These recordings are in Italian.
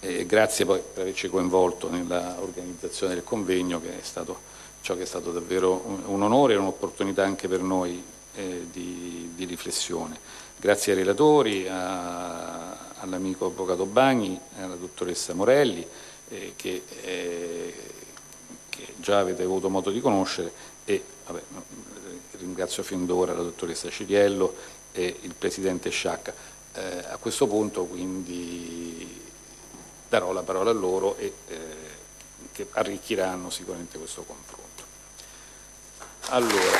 Grazie poi per averci coinvolto nella organizzazione del convegno, che è stato davvero un onore e un'opportunità anche per noi di riflessione. Grazie ai relatori, all'amico avvocato Bagni e alla dottoressa Morelli, che già avete avuto modo di conoscere, e ringrazio fin d'ora la dottoressa Ciriello e il presidente Sciacca. A questo punto quindi darò la parola a loro e che arricchiranno sicuramente questo confronto. Allora,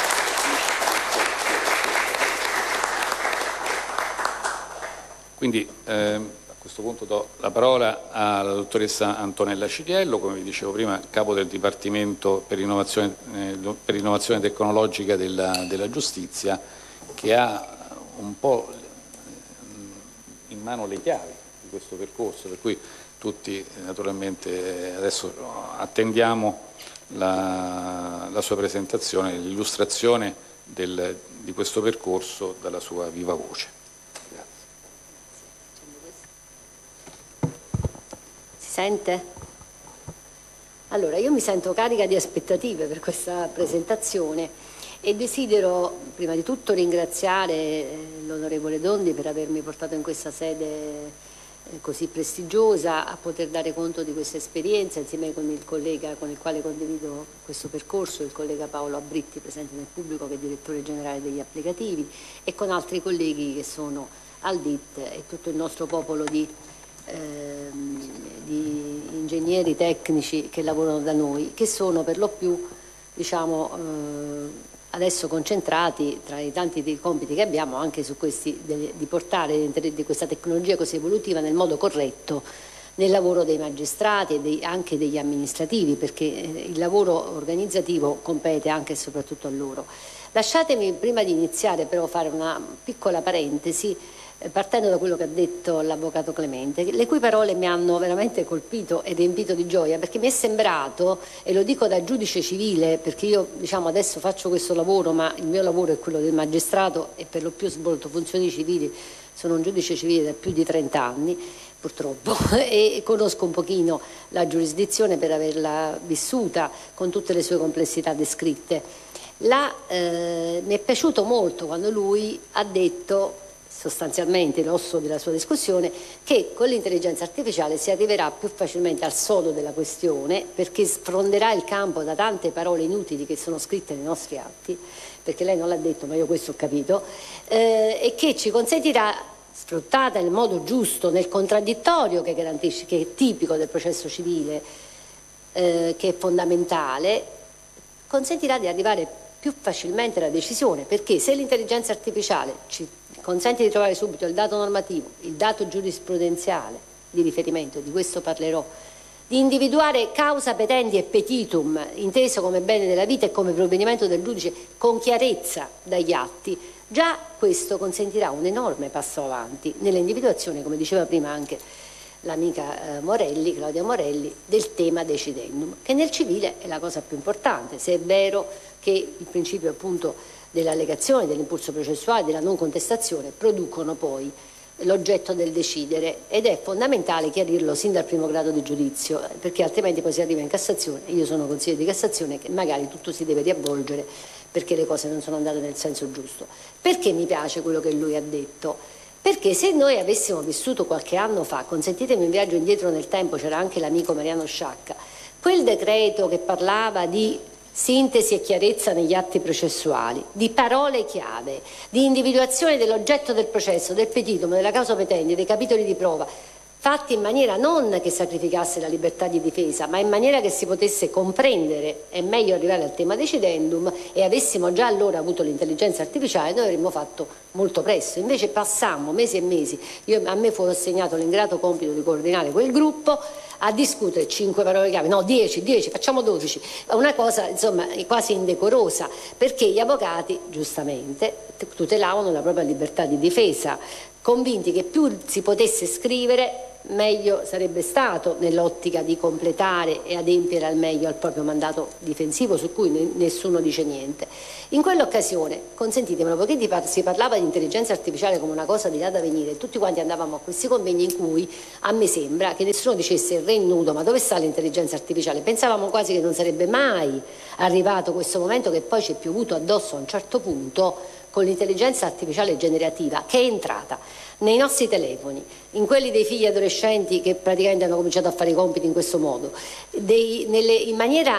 quindi a questo punto do la parola alla dottoressa Antonella Ciriello, come vi dicevo prima, capo del Dipartimento per l'innovazione tecnologica della giustizia, che ha un po' in mano le chiavi di questo percorso, per cui tutti naturalmente adesso attendiamo la sua presentazione, l'illustrazione di questo percorso dalla sua viva voce. Grazie. Si sente? Allora, io mi sento carica di aspettative per questa presentazione e desidero prima di tutto ringraziare l'onorevole Dondi per avermi portato in questa sede così prestigiosa a poter dare conto di questa esperienza insieme con il collega con il quale condivido questo percorso, il collega Paolo Abritti, presente nel pubblico, che è direttore generale degli applicativi, e con altri colleghi che sono al DIT e tutto il nostro popolo di ingegneri tecnici che lavorano da noi, che sono per lo più, diciamo, adesso concentrati tra i tanti compiti che abbiamo anche su questi, di portare di questa tecnologia così evolutiva nel modo corretto nel lavoro dei magistrati e anche degli amministrativi, perché il lavoro organizzativo compete anche e soprattutto a loro. Lasciatemi prima di iniziare però fare una piccola parentesi partendo da quello che ha detto l'avvocato Clemente, le cui parole mi hanno veramente colpito e riempito di gioia, perché mi è sembrato, e lo dico da giudice civile, perché io adesso faccio questo lavoro, ma il mio lavoro è quello del magistrato e per lo più svolto funzioni civili, sono un giudice civile da più di 30 anni purtroppo e conosco un pochino la giurisdizione per averla vissuta con tutte le sue complessità descritte. Mi è piaciuto molto quando lui ha detto, sostanzialmente l'osso della sua discussione, che con l'intelligenza artificiale si arriverà più facilmente al sodo della questione, perché sfronderà il campo da tante parole inutili che sono scritte nei nostri atti, perché lei non l'ha detto ma io questo ho capito, e che ci consentirà, sfruttata nel modo giusto, nel contraddittorio che garantisce, che è tipico del processo civile, che è fondamentale, consentirà di arrivare più facilmente alla decisione, perché se l'intelligenza artificiale ci consente di trovare subito il dato normativo, il dato giurisprudenziale di riferimento, di questo parlerò, di individuare causa petendi e petitum, inteso come bene della vita e come provvedimento del giudice con chiarezza dagli atti, già questo consentirà un enorme passo avanti nell'individuazione, come diceva prima anche l'amica Morelli, Claudia Morelli, del tema decidendum, che nel civile è la cosa più importante, se è vero che il principio appunto dell'allegazione, dell'impulso processuale, della non contestazione producono poi l'oggetto del decidere, ed è fondamentale chiarirlo sin dal primo grado di giudizio, perché altrimenti poi si arriva in Cassazione, io sono consigliere di Cassazione, che magari tutto si deve riavvolgere perché le cose non sono andate nel senso giusto. Perché mi piace quello che lui ha detto? Perché se noi avessimo vissuto qualche anno fa, consentitemi un viaggio indietro nel tempo, c'era anche l'amico Mariano Sciacca, quel decreto che parlava di sintesi e chiarezza negli atti processuali, di parole chiave, di individuazione dell'oggetto del processo, del petitum, della causa petendi, dei capitoli di prova, fatti in maniera non che sacrificasse la libertà di difesa, ma in maniera che si potesse comprendere, è meglio arrivare al tema decidendum, e avessimo già allora avuto l'intelligenza artificiale, noi avremmo fatto molto presto. Invece passammo mesi e mesi, a me fu assegnato l'ingrato compito di coordinare quel gruppo, a discutere 5 parole chiave, no 10, facciamo 12, una cosa insomma quasi indecorosa, perché gli avvocati giustamente tutelavano la propria libertà di difesa, convinti che più si potesse scrivere meglio sarebbe stato nell'ottica di completare e adempiere al meglio al proprio mandato difensivo, su cui nessuno dice niente. In quell'occasione, consentitemelo, poiché si parlava di intelligenza artificiale come una cosa di là da venire, tutti quanti andavamo a questi convegni in cui a me sembra che nessuno dicesse il re nudo, ma dove sta l'intelligenza artificiale? Pensavamo quasi che non sarebbe mai arrivato questo momento, che poi ci è piovuto addosso a un certo punto con l'intelligenza artificiale generativa, che è entrata nei nostri telefoni, in quelli dei figli adolescenti che praticamente hanno cominciato a fare i compiti in questo modo, in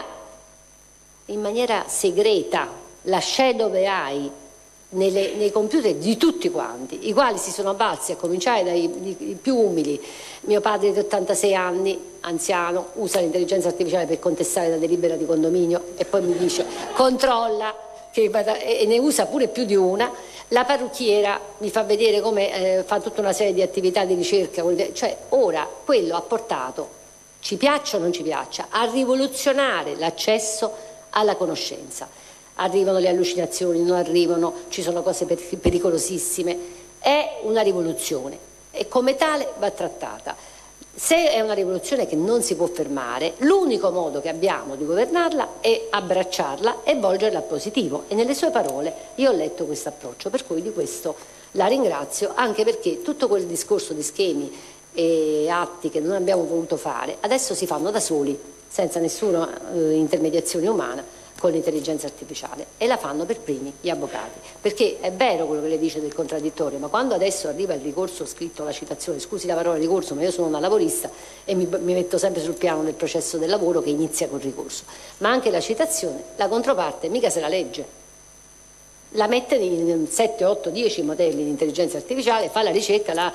maniera segreta, la shadow AI nei computer di tutti quanti, i quali si sono avvalsi, a cominciare dai più umili. Mio padre di 86 anni, anziano, usa l'intelligenza artificiale per contestare la delibera di condominio e poi mi dice controlla, e ne usa pure più di una. La parrucchiera mi fa vedere come fa tutta una serie di attività di ricerca, cioè ora quello ha portato, ci piaccia o non ci piaccia, a rivoluzionare l'accesso alla conoscenza. Arrivano le allucinazioni, non arrivano, ci sono cose pericolosissime, è una rivoluzione e come tale va trattata. Se è una rivoluzione che non si può fermare, l'unico modo che abbiamo di governarla è abbracciarla e volgerla a positivo, e nelle sue parole io ho letto questo approccio, per cui di questo la ringrazio, anche perché tutto quel discorso di schemi e atti che non abbiamo voluto fare adesso si fanno da soli, senza nessuna intermediazione umana, con l'intelligenza artificiale, e la fanno per primi gli avvocati, perché è vero quello che lei dice del contraddittorio, ma quando adesso arriva il ricorso scritto, la citazione, scusi la parola ricorso, ma io sono una lavorista e mi metto sempre sul piano del processo del lavoro che inizia col ricorso, ma anche la citazione, la controparte mica se la legge, la mette in 7, 8, 10 modelli di intelligenza artificiale, fa la ricerca, la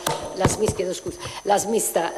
smista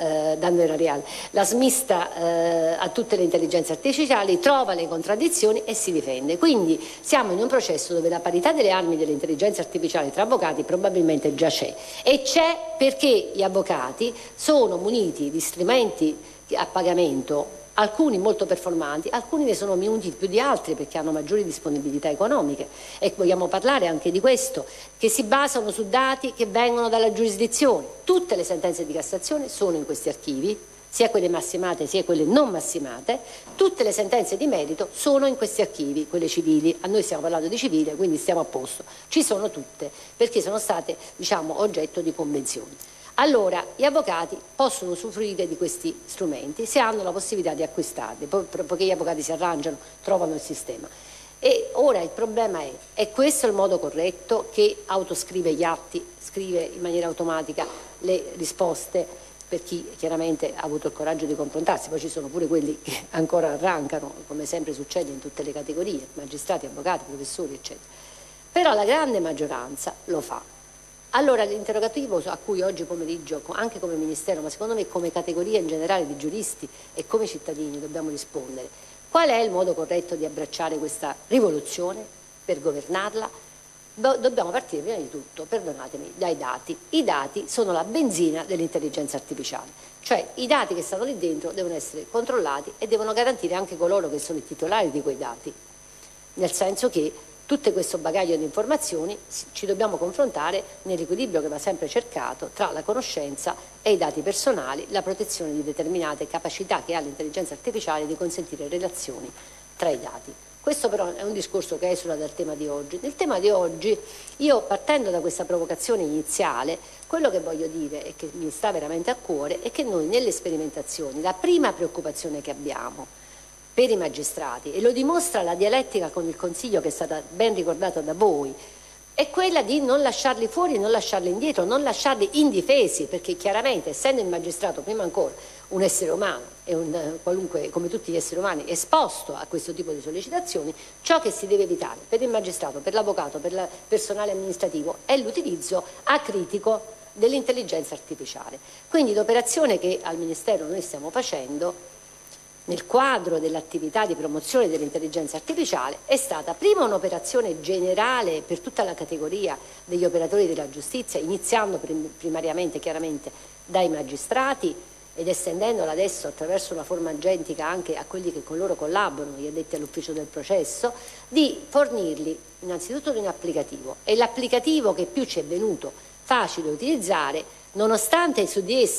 a tutte le intelligenze artificiali, trova le contraddizioni e si difende. Quindi siamo in un processo dove la parità delle armi delle intelligenze artificiali tra avvocati probabilmente già c'è, e c'è perché gli avvocati sono muniti di strumenti a pagamento, alcuni molto performanti, alcuni ne sono muniti più di altri perché hanno maggiori disponibilità economiche, e vogliamo parlare anche di questo, che si basano su dati che vengono dalla giurisdizione. Tutte le sentenze di Cassazione sono in questi archivi, sia quelle massimate sia quelle non massimate, tutte le sentenze di merito sono in questi archivi, quelle civili, a noi stiamo parlando di civile, quindi stiamo a posto, ci sono tutte, perché sono state, diciamo, oggetto di convenzioni. Allora gli avvocati possono usufruire di questi strumenti se hanno la possibilità di acquistarli, poiché gli avvocati si arrangiano, trovano il sistema. E ora il problema è questo il modo corretto, che autoscrive gli atti, scrive in maniera automatica le risposte per chi chiaramente ha avuto il coraggio di confrontarsi? Poi ci sono pure quelli che ancora arrancano, come sempre succede in tutte le categorie, magistrati, avvocati, professori, eccetera. Però la grande maggioranza lo fa. Allora l'interrogativo a cui oggi pomeriggio, anche come Ministero, ma secondo me come categoria in generale di giuristi e come cittadini, dobbiamo rispondere: qual è il modo corretto di abbracciare questa rivoluzione per governarla? Dobbiamo partire prima di tutto, perdonatemi, dai dati. I dati sono la benzina dell'intelligenza artificiale, cioè i dati che stanno lì dentro devono essere controllati e devono garantire anche coloro che sono i titolari di quei dati, nel senso che tutto questo bagaglio di informazioni ci dobbiamo confrontare nell'equilibrio che va sempre cercato tra la conoscenza e i dati personali, la protezione di determinate capacità che ha l'intelligenza artificiale di consentire relazioni tra i dati. Questo però è un discorso che esula dal tema di oggi. Nel tema di oggi, io partendo da questa provocazione iniziale, quello che voglio dire e che mi sta veramente a cuore è che noi nelle sperimentazioni, la prima preoccupazione che abbiamo per i magistrati, e lo dimostra la dialettica con il Consiglio che è stata ben ricordata da voi, è quella di non lasciarli fuori, non lasciarli indietro, non lasciarli indifesi, perché chiaramente, essendo il magistrato prima ancora un essere umano e qualunque, come tutti gli esseri umani, esposto a questo tipo di sollecitazioni, ciò che si deve evitare per il magistrato, per l'avvocato, per il personale amministrativo è l'utilizzo acritico dell'intelligenza artificiale. Quindi l'operazione che al Ministero noi stiamo facendo nel quadro dell'attività di promozione dell'intelligenza artificiale è stata prima un'operazione generale per tutta la categoria degli operatori della giustizia, iniziando primariamente chiaramente dai magistrati ed estendendola adesso attraverso una forma agentica anche a quelli che con loro collaborano, gli addetti all'ufficio del processo, di fornirli innanzitutto di un applicativo, e l'applicativo che più ci è venuto facile da utilizzare, nonostante su di essi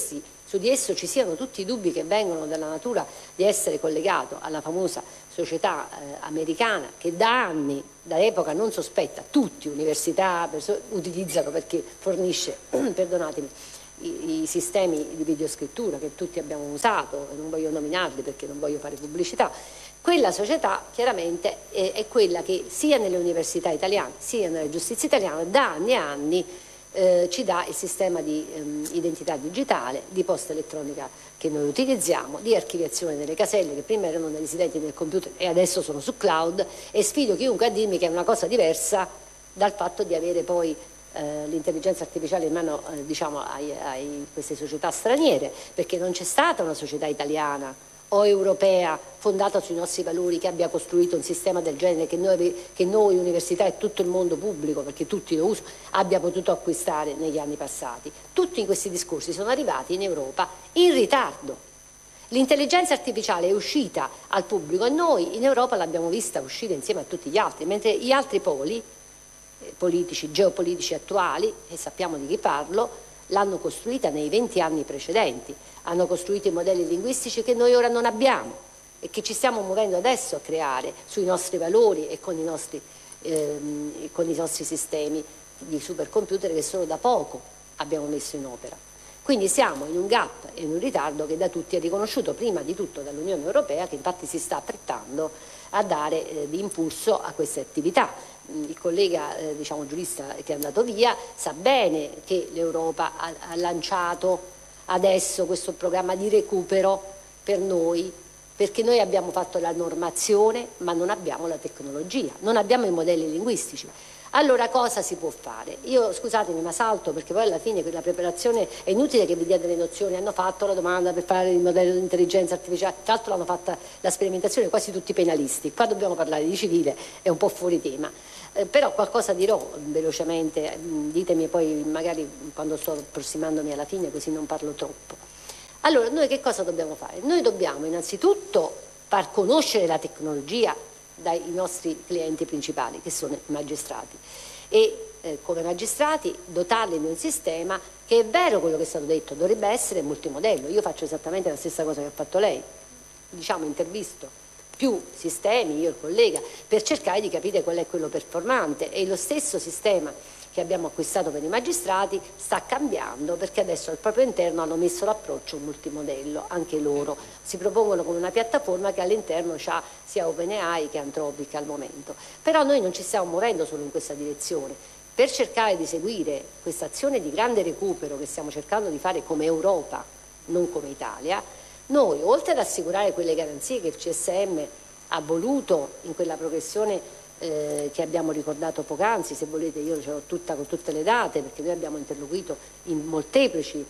su di esso ci siano tutti i dubbi che vengono dalla natura di essere collegato alla famosa società americana che da anni, da epoca non sospetta, tutti, università, utilizzano perché fornisce, perdonatemi, i sistemi di videoscrittura che tutti abbiamo usato, non voglio nominarli perché non voglio fare pubblicità. Quella società chiaramente è quella che sia nelle università italiane sia nella giustizia italiana da anni e anni ci dà il sistema di identità digitale, di posta elettronica che noi utilizziamo, di archiviazione delle caselle che prima erano nei residenti del computer e adesso sono su cloud, e sfido chiunque a dirmi che è una cosa diversa dal fatto di avere poi l'intelligenza artificiale in mano diciamo a queste società straniere, perché non c'è stata una società italiana o europea fondata sui nostri valori che abbia costruito un sistema del genere che noi università e tutto il mondo pubblico, perché tutti lo usano, abbia potuto acquistare negli anni passati. Tutti questi discorsi sono arrivati in Europa in ritardo. L'intelligenza artificiale è uscita al pubblico e noi in Europa l'abbiamo vista uscire insieme a tutti gli altri, mentre gli altri poli politici, geopolitici attuali, e sappiamo di chi parlo, l'hanno costruita nei 20 anni precedenti, hanno costruito i modelli linguistici che noi ora non abbiamo e che ci stiamo muovendo adesso a creare sui nostri valori e con i nostri sistemi di supercomputer che solo da poco abbiamo messo in opera. Quindi siamo in un gap e in un ritardo che da tutti è riconosciuto, prima di tutto dall'Unione Europea, che infatti si sta affrettando a dare di impulso a queste attività. Il collega diciamo giurista che è andato via sa bene che l'Europa ha lanciato adesso questo programma di recupero per noi, perché noi abbiamo fatto la normazione ma non abbiamo la tecnologia, non abbiamo i modelli linguistici. Allora cosa si può fare? Io scusatemi ma salto perché poi alla fine la preparazione è inutile che vi dia delle nozioni, hanno fatto la domanda per fare il modello di intelligenza artificiale, tra l'altro l'hanno fatta la sperimentazione quasi tutti penalisti, qua dobbiamo parlare di civile, è un po' fuori tema, però qualcosa dirò velocemente, ditemi poi magari quando sto approssimandomi alla fine così non parlo troppo. Allora noi che cosa dobbiamo fare? Noi dobbiamo innanzitutto far conoscere la tecnologia dai nostri clienti principali che sono i magistrati e come magistrati dotarli di un sistema che è vero quello che è stato detto, dovrebbe essere multimodello. Io faccio esattamente la stessa cosa che ha fatto lei, diciamo intervisto più sistemi, io e il collega, per cercare di capire qual è quello performante, e lo stesso sistema che abbiamo acquistato per i magistrati sta cambiando perché adesso al proprio interno hanno messo l'approccio multimodello, anche loro si propongono come una piattaforma che all'interno ha sia OpenAI che Anthropic al momento. Però noi non ci stiamo muovendo solo in questa direzione. Per cercare di seguire questa azione di grande recupero che stiamo cercando di fare come Europa, non come Italia, noi oltre ad assicurare quelle garanzie che il CSM ha voluto in quella progressione che abbiamo ricordato poc'anzi, se volete io ce l'ho tutta con tutte le date perché noi abbiamo interloquito in molteplici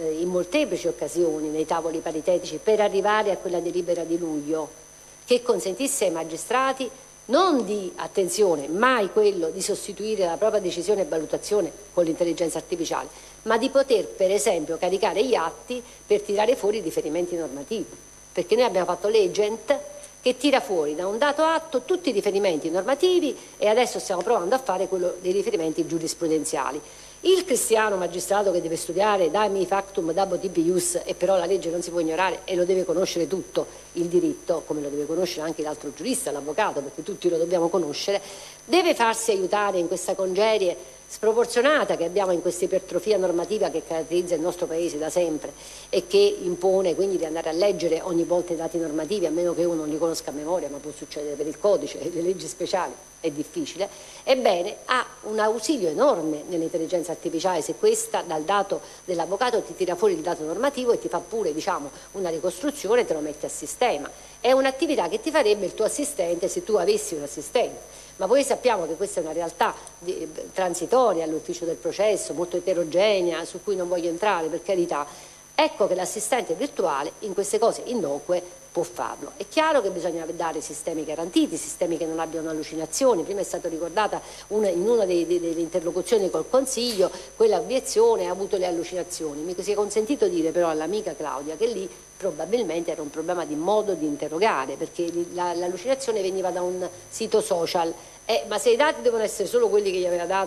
occasioni nei tavoli paritetici per arrivare a quella delibera di luglio che consentisse ai magistrati non di, attenzione, mai quello di sostituire la propria decisione e valutazione con l'intelligenza artificiale, ma di poter per esempio caricare gli atti per tirare fuori i riferimenti normativi, perché noi abbiamo fatto l'agent che tira fuori da un dato atto tutti i riferimenti normativi e adesso stiamo provando a fare quello dei riferimenti giurisprudenziali. Il cristiano magistrato che deve studiare dami factum dabo tibius e però la legge non si può ignorare e lo deve conoscere tutto il diritto, come lo deve conoscere anche l'altro giurista, l'avvocato, perché tutti lo dobbiamo conoscere, deve farsi aiutare in questa congerie sproporzionata che abbiamo in questa ipertrofia normativa che caratterizza il nostro Paese da sempre e che impone quindi di andare a leggere ogni volta i dati normativi, a meno che uno non li conosca a memoria, ma può succedere per il codice e le leggi speciali, è difficile. Ebbene, ha un ausilio enorme nell'intelligenza artificiale se questa dal dato dell'avvocato ti tira fuori il dato normativo e ti fa pure diciamo una ricostruzione e te lo mette a sistema. È un'attività che ti farebbe il tuo assistente se tu avessi un assistente. Ma poi sappiamo che questa è una realtà transitoria all'ufficio del processo, molto eterogenea, su cui non voglio entrare per carità. Ecco che l'assistente virtuale in queste cose innocue può farlo. È chiaro che bisogna dare sistemi garantiti, sistemi che non abbiano allucinazioni. Prima è stata ricordata in una delle interlocuzioni col Consiglio, quella obiezione ha avuto le allucinazioni. Mi si è consentito dire però all'amica Claudia che lì probabilmente era un problema di modo di interrogare, perché l'allucinazione veniva da un sito social. Ma se i dati devono essere solo quelli che gli aveva dato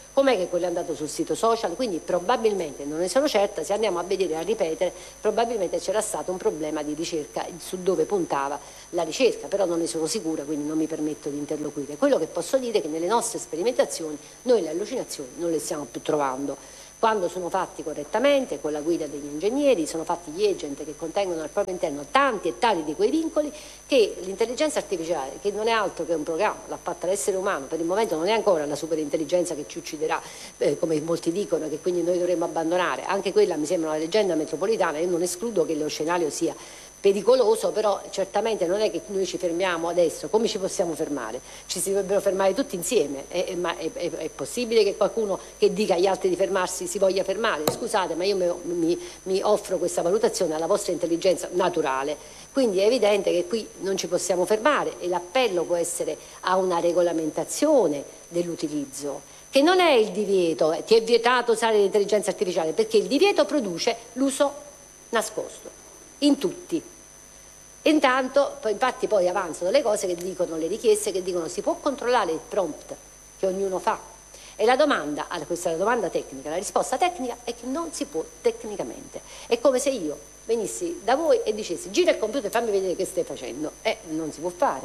com'è che quello è andato sul sito social, quindi probabilmente, non ne sono certa, se andiamo a vedere e a ripetere, probabilmente c'era stato un problema di ricerca su dove puntava la ricerca, però non ne sono sicura, quindi non mi permetto di interloquire. Quello che posso dire è che nelle nostre sperimentazioni noi le allucinazioni non le stiamo più trovando. Quando sono fatti correttamente, con la guida degli ingegneri, sono fatti gli agent che contengono al proprio interno tanti e tali di quei vincoli che l'intelligenza artificiale, che non è altro che un programma, l'ha fatta l'essere umano, per il momento non è ancora la superintelligenza che ci ucciderà, come molti dicono, che quindi noi dovremmo abbandonare, anche quella mi sembra una leggenda metropolitana, io non escludo che lo scenario sia pericoloso, però certamente non è che noi ci fermiamo adesso. Come ci possiamo fermare? Ci si dovrebbero fermare tutti insieme, ma è possibile che qualcuno che dica agli altri di fermarsi si voglia fermare? Scusate, ma io mi offro questa valutazione alla vostra intelligenza naturale, quindi è evidente che qui non ci possiamo fermare e l'appello può essere a una regolamentazione dell'utilizzo, che non è il divieto, ti è vietato usare l'intelligenza artificiale, perché il divieto produce l'uso nascosto in tutti. Intanto, infatti poi avanzano le cose che dicono, le richieste che dicono si può controllare il prompt che ognuno fa, e la domanda, questa è la domanda tecnica, la risposta tecnica è che non si può tecnicamente. È come se io venissi da voi e dicessi gira il computer e fammi vedere che stai facendo, non si può fare.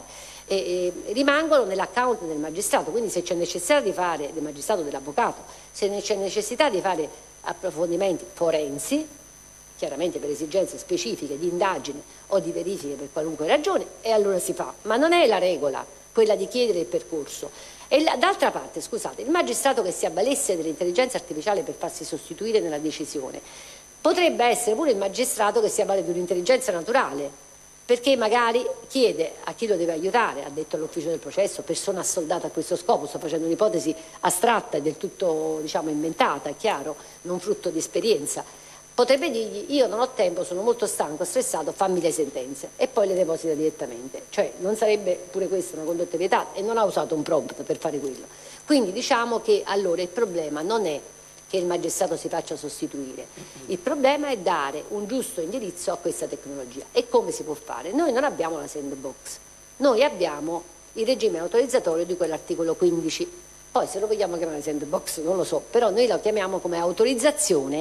Rimangono nell'account del magistrato, quindi se c'è necessità di fare, del magistrato, dell'avvocato, se c'è necessità di fare approfondimenti forensi, chiaramente per esigenze specifiche di indagine o di verifiche per qualunque ragione, e allora si fa, ma non è la regola quella di chiedere il percorso. E d'altra parte, scusate, il magistrato che si avvalesse dell'intelligenza artificiale per farsi sostituire nella decisione potrebbe essere pure il magistrato che si avvale di un'intelligenza naturale, perché magari chiede a chi lo deve aiutare, ha detto all'ufficio del processo, persona assoldata a questo scopo, sto facendo un'ipotesi astratta e del tutto, diciamo, inventata, è chiaro, non frutto di esperienza. Potrebbe dirgli io non ho tempo, sono molto stanco, stressato, fammi le sentenze e poi le deposita direttamente. Cioè non sarebbe pure questa una condotta vietata, e non ha usato un prompt per fare quello. Quindi diciamo che allora il problema non è che il magistrato si faccia sostituire, il problema è dare un giusto indirizzo a questa tecnologia. E come si può fare? Noi non abbiamo la sandbox, noi abbiamo il regime autorizzatorio di quell'articolo 15, poi se lo vogliamo chiamare sandbox non lo so, però noi lo chiamiamo come autorizzazione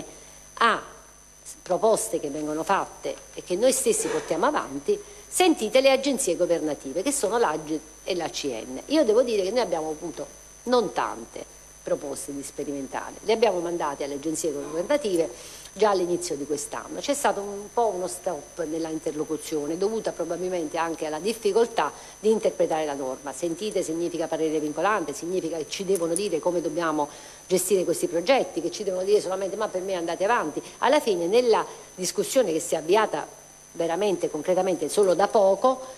a proposte che vengono fatte e che noi stessi portiamo avanti, sentite le agenzie governative che sono l'AGI e l'ACN. Io devo dire che noi abbiamo avuto non tante proposte di sperimentale, le abbiamo mandate alle agenzie governative già all'inizio di quest'anno. C'è stato un po' uno stop nella interlocuzione dovuta probabilmente anche alla difficoltà di interpretare la norma. Sentite significa parere vincolante, significa che ci devono dire come dobbiamo gestire questi progetti, che ci devono dire solamente ma per me andate avanti. Alla fine nella discussione che si è avviata veramente concretamente solo da poco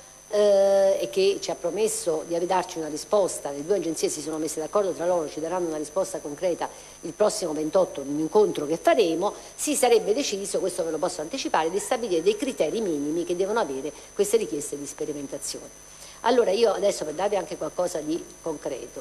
e che ci ha promesso di darci una risposta, le due agenzie si sono messe d'accordo tra loro, ci daranno una risposta concreta il prossimo 28 in un incontro che faremo, si sarebbe deciso, questo ve lo posso anticipare, di stabilire dei criteri minimi che devono avere queste richieste di sperimentazione. Allora io adesso, per darvi anche qualcosa di concreto,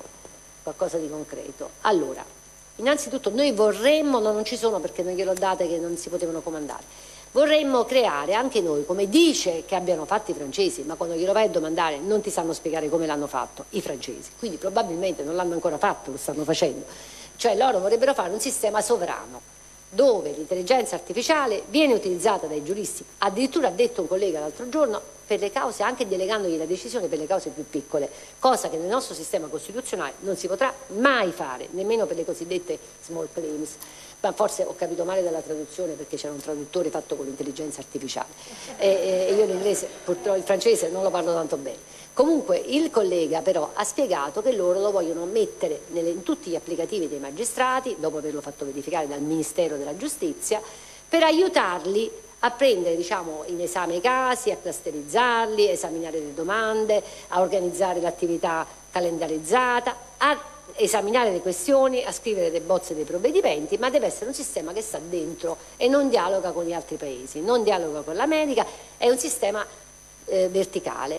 allora innanzitutto noi vorremmo, no, non ci sono perché non glielo date che non si potevano comandare, vorremmo creare anche noi, come dice che abbiano fatto i francesi, ma quando glielo vai a domandare non ti sanno spiegare come l'hanno fatto i francesi, quindi probabilmente non l'hanno ancora fatto, lo stanno facendo, cioè loro vorrebbero fare un sistema sovrano dove l'intelligenza artificiale viene utilizzata dai giuristi, addirittura ha detto un collega l'altro giorno, per le cause, anche delegandogli la decisione per le cause più piccole, cosa che nel nostro sistema costituzionale non si potrà mai fare, nemmeno per le cosiddette small claims. Ma forse ho capito male dalla traduzione perché c'era un traduttore fatto con l'intelligenza artificiale e io l'inglese, purtroppo il francese non lo parlo tanto bene. Comunque il collega però ha spiegato che loro lo vogliono mettere in tutti gli applicativi dei magistrati, dopo averlo fatto verificare dal Ministero della Giustizia, per aiutarli a prendere, diciamo, in esame i casi, a clusterizzarli, a esaminare le domande, a organizzare l'attività calendarizzata, a esaminare le questioni, a scrivere le bozze dei provvedimenti, ma deve essere un sistema che sta dentro e non dialoga con gli altri paesi, non dialoga con l'America, è un sistema verticale.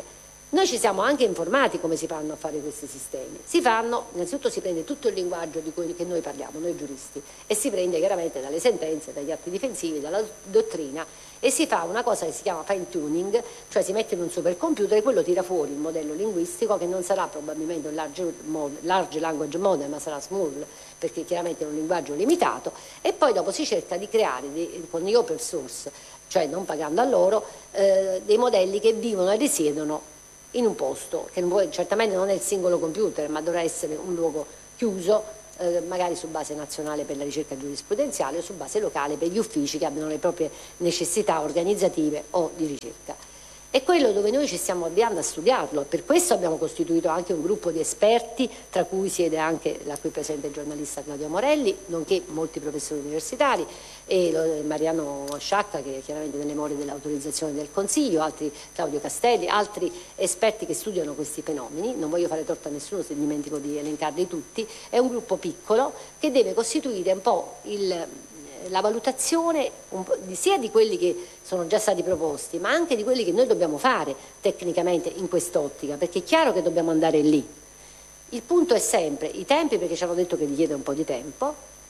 Noi ci siamo anche informati come si fanno a fare questi sistemi. Si fanno, innanzitutto si prende tutto il linguaggio di cui che noi parliamo, noi giuristi, e si prende chiaramente dalle sentenze, dagli atti difensivi, dalla dottrina, e si fa una cosa che si chiama fine tuning, cioè si mette in un supercomputer e quello tira fuori il modello linguistico, che non sarà probabilmente un large language model, ma sarà small, perché chiaramente è un linguaggio limitato, e poi dopo si cerca di creare con gli open source, cioè non pagando a loro, dei modelli che vivono e risiedono in un posto, che certamente non è il singolo computer, ma dovrà essere un luogo chiuso, magari su base nazionale per la ricerca giurisprudenziale o su base locale per gli uffici che abbiano le proprie necessità organizzative o di ricerca. È quello dove noi ci stiamo avviando a studiarlo, per questo abbiamo costituito anche un gruppo di esperti, tra cui siede anche la qui presente giornalista Claudia Morelli, nonché molti professori universitari, e Mariano Sciacca, che è chiaramente nelle more dell'autorizzazione del Consiglio, altri Claudio Castelli, altri esperti che studiano questi fenomeni. Non voglio fare torto a nessuno se dimentico di elencarli tutti. È un gruppo piccolo che deve costituire un po' la valutazione sia di quelli che sono già stati proposti, ma anche di quelli che noi dobbiamo fare tecnicamente in quest'ottica, perché è chiaro che dobbiamo andare lì. Il punto è sempre i tempi, perché ci hanno detto che richiede un po' di tempo,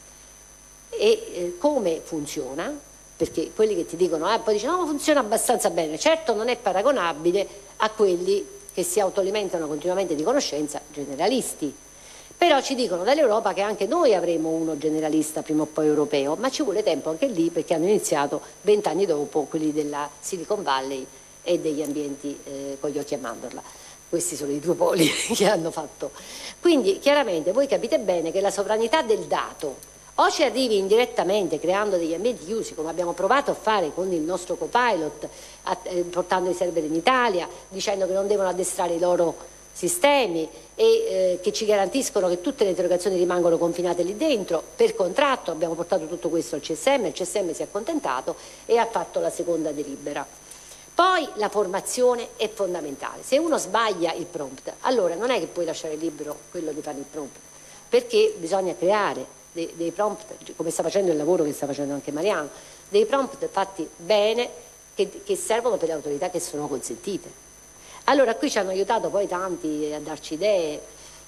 e come funziona, perché quelli che ti dicono poi dicono no, funziona abbastanza bene, certo non è paragonabile a quelli che si autoalimentano continuamente di conoscenza, generalisti. Però ci dicono dall'Europa che anche noi avremo uno generalista prima o poi europeo, ma ci vuole tempo anche lì, perché hanno iniziato 20 anni dopo quelli della Silicon Valley e degli ambienti con gli occhi a mandorla. Questi sono i due poli che hanno fatto. Quindi chiaramente voi capite bene che la sovranità del dato o ci arrivi indirettamente creando degli ambienti chiusi, come abbiamo provato a fare con il nostro copilot, portando i server in Italia, dicendo che non devono addestrare i loro sistemi e che ci garantiscono che tutte le interrogazioni rimangono confinate lì dentro. Per contratto abbiamo portato tutto questo al CSM, il CSM si è accontentato e ha fatto la seconda delibera. Poi la formazione è fondamentale. Se uno sbaglia il prompt, allora non è che puoi lasciare libero quello di fare il prompt, perché bisogna creare dei prompt, come sta facendo il lavoro che sta facendo anche Mariano, dei prompt fatti bene che servono per le autorità che sono consentite. Allora qui ci hanno aiutato poi tanti a darci idee,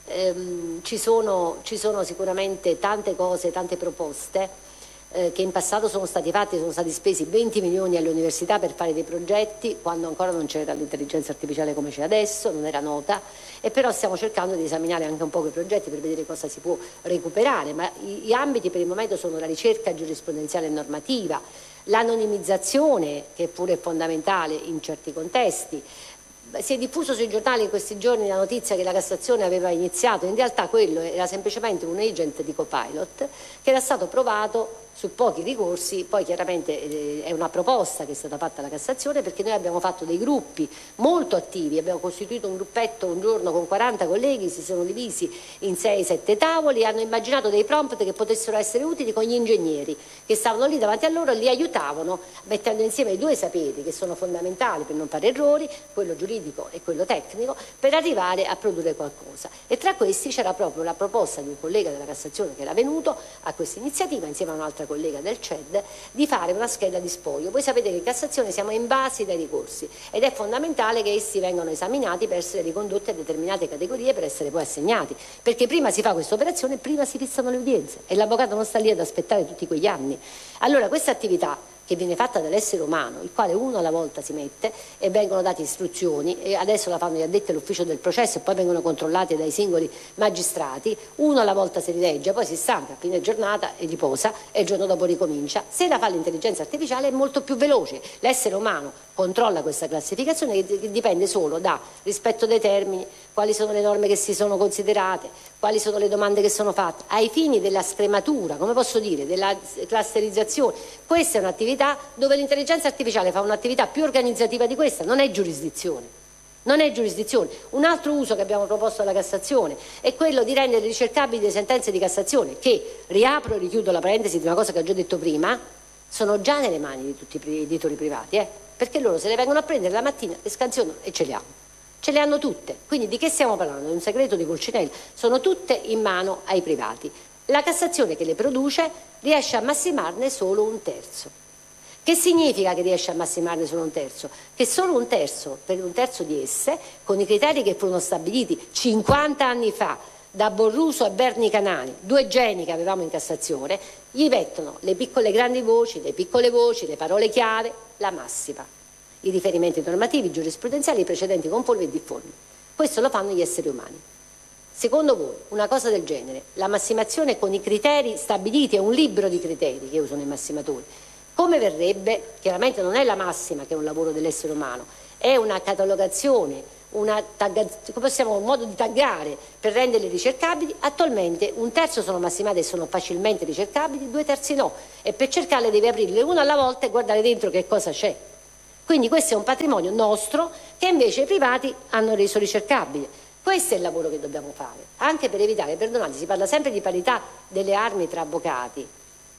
ci sono sicuramente tante cose, tante proposte che in passato sono stati fatti, sono stati spesi 20 milioni alle università per fare dei progetti quando ancora non c'era l'intelligenza artificiale come c'è adesso, non era nota, e però stiamo cercando di esaminare anche un po' quei progetti per vedere cosa si può recuperare, ma gli ambiti per il momento sono la ricerca giurisprudenziale e normativa, l'anonimizzazione, che pure è fondamentale in certi contesti. Si è diffuso sui giornali in questi giorni la notizia che la Cassazione aveva iniziato, in realtà quello era semplicemente un agent di copilot che era stato provato su pochi ricorsi, poi chiaramente è una proposta che è stata fatta alla Cassazione, perché noi abbiamo fatto dei gruppi molto attivi, abbiamo costituito un gruppetto un giorno con 40 colleghi, si sono divisi in 6-7 tavoli e hanno immaginato dei prompt che potessero essere utili con gli ingegneri che stavano lì davanti a loro e li aiutavano mettendo insieme i due saperi che sono fondamentali per non fare errori, quello giuridico e quello tecnico, per arrivare a produrre qualcosa. E tra questi c'era proprio la proposta di un collega della Cassazione che era venuto a questa iniziativa insieme a un'altra collega del CED di fare una scheda di spoglio. Voi sapete che in Cassazione siamo invasi dai ricorsi ed è fondamentale che essi vengano esaminati per essere ricondotti a determinate categorie per essere poi assegnati, perché prima si fa questa operazione, prima si fissano le udienze e l'avvocato non sta lì ad aspettare tutti quegli anni. Allora questa attività che viene fatta dall'essere umano, il quale uno alla volta si mette e vengono date istruzioni, e adesso la fanno gli addetti all'ufficio del processo e poi vengono controllati dai singoli magistrati, uno alla volta si rilegge, poi si stanca a fine giornata e riposa e il giorno dopo ricomincia. Se la fa l'intelligenza artificiale è molto più veloce, l'essere umano controlla questa classificazione che dipende solo da rispetto dei termini, quali sono le norme che si sono considerate, quali sono le domande che sono fatte, ai fini della scrematura, come posso dire, della clusterizzazione. Questa è un'attività dove l'intelligenza artificiale fa un'attività più organizzativa di questa, non è giurisdizione. Non è giurisdizione. Un altro uso che abbiamo proposto alla Cassazione è quello di rendere ricercabili le sentenze di Cassazione, che, riapro e richiudo la parentesi di una cosa che ho già detto prima, sono già nelle mani di tutti gli editori privati, perché loro se le vengono a prendere la mattina, le scansionano e ce le hanno. Ce le hanno tutte. Quindi di che stiamo parlando? Di un segreto di Pulcinella. Sono tutte in mano ai privati. La Cassazione che le produce riesce a massimarne solo un terzo. Che significa che riesce a massimarne solo un terzo? Che solo un terzo, per un terzo di esse, con i criteri che furono stabiliti 50 anni fa da Borruso e Berni Canani, 2 geni che avevamo in Cassazione, gli mettono le piccole grandi voci, le piccole voci, le parole chiave, la massima, i riferimenti normativi, giurisprudenziali, i precedenti conformi e difformi. Questo lo fanno gli esseri umani. Secondo voi, una cosa del genere, la massimazione con i criteri stabiliti, è un libro di criteri che usano i massimatori, come verrebbe? Chiaramente non è la massima che è un lavoro dell'essere umano, è una catalogazione, un modo di taggare per renderle ricercabili. Attualmente un terzo sono massimate e sono facilmente ricercabili, 2 terzi no, e per cercarle devi aprirle una alla volta e guardare dentro che cosa c'è. Quindi questo è un patrimonio nostro che invece i privati hanno reso ricercabile. Questo è il lavoro che dobbiamo fare, anche per evitare, perdonate, si parla sempre di parità delle armi tra avvocati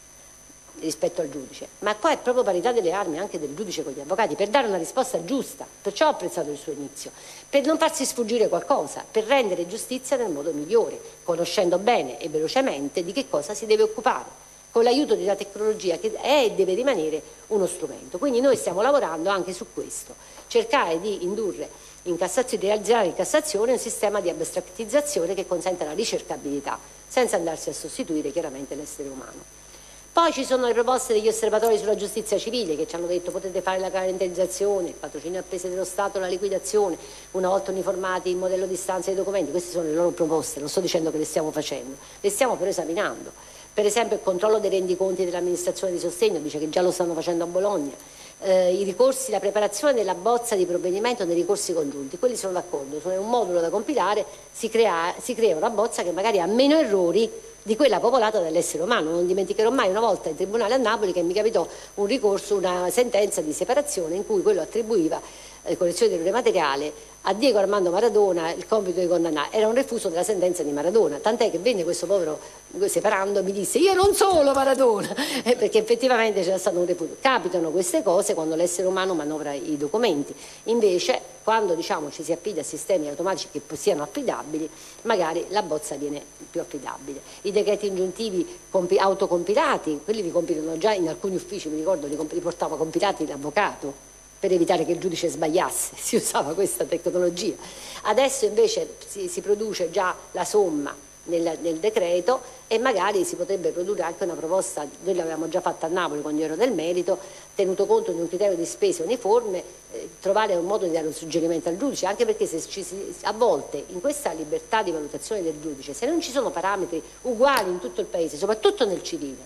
rispetto al giudice, ma qua è proprio parità delle armi anche del giudice con gli avvocati, per dare una risposta giusta. Perciò ho apprezzato il suo inizio, per non farsi sfuggire qualcosa, per rendere giustizia nel modo migliore, conoscendo bene e velocemente di che cosa si deve occupare, con l'aiuto di una tecnologia che è e deve rimanere uno strumento. Quindi noi stiamo lavorando anche su questo, cercare di indurre in Cassazione, di realizzare in Cassazione un sistema di astrattizzazione che consenta la ricercabilità, senza andarsi a sostituire chiaramente l'essere umano. Poi ci sono le proposte degli osservatori sulla giustizia civile che ci hanno detto potete fare la calendarizzazione, il patrocinio a spese dello Stato, la liquidazione, una volta uniformati il modello di istanza dei documenti. Queste sono le loro proposte, non sto dicendo che le stiamo facendo, le stiamo però esaminando. Per esempio il controllo dei rendiconti dell'amministrazione di sostegno, dice che già lo stanno facendo a Bologna. I ricorsi, la preparazione della bozza di provvedimento dei ricorsi congiunti, quelli sono d'accordo, sono un modulo da compilare, si crea una bozza che magari ha meno errori di quella popolata dall'essere umano. Non dimenticherò mai una volta in tribunale a Napoli che mi capitò un ricorso, una sentenza di separazione in cui quello attribuiva correzione dell'errore materiale a Diego Armando Maradona il compito di condannare. Era un refuso della sentenza di Maradona, tant'è che venne questo povero separando mi disse io non sono Maradona, perché effettivamente c'era stato un refuso. Capitano queste cose quando l'essere umano manovra i documenti, invece quando ci si affida a sistemi automatici che siano affidabili, magari la bozza viene più affidabile. I decreti ingiuntivi autocompilati, quelli li compilano già in alcuni uffici, mi ricordo li portava compilati l'avvocato per evitare che il giudice sbagliasse, si usava questa tecnologia. Adesso invece si produce già la somma nel decreto e magari si potrebbe produrre anche una proposta, noi l'avevamo già fatta a Napoli quando io ero del merito, tenuto conto di un criterio di spesa uniforme, trovare un modo di dare un suggerimento al giudice, anche perché a volte in questa libertà di valutazione del giudice, se non ci sono parametri uguali in tutto il Paese, soprattutto nel civile,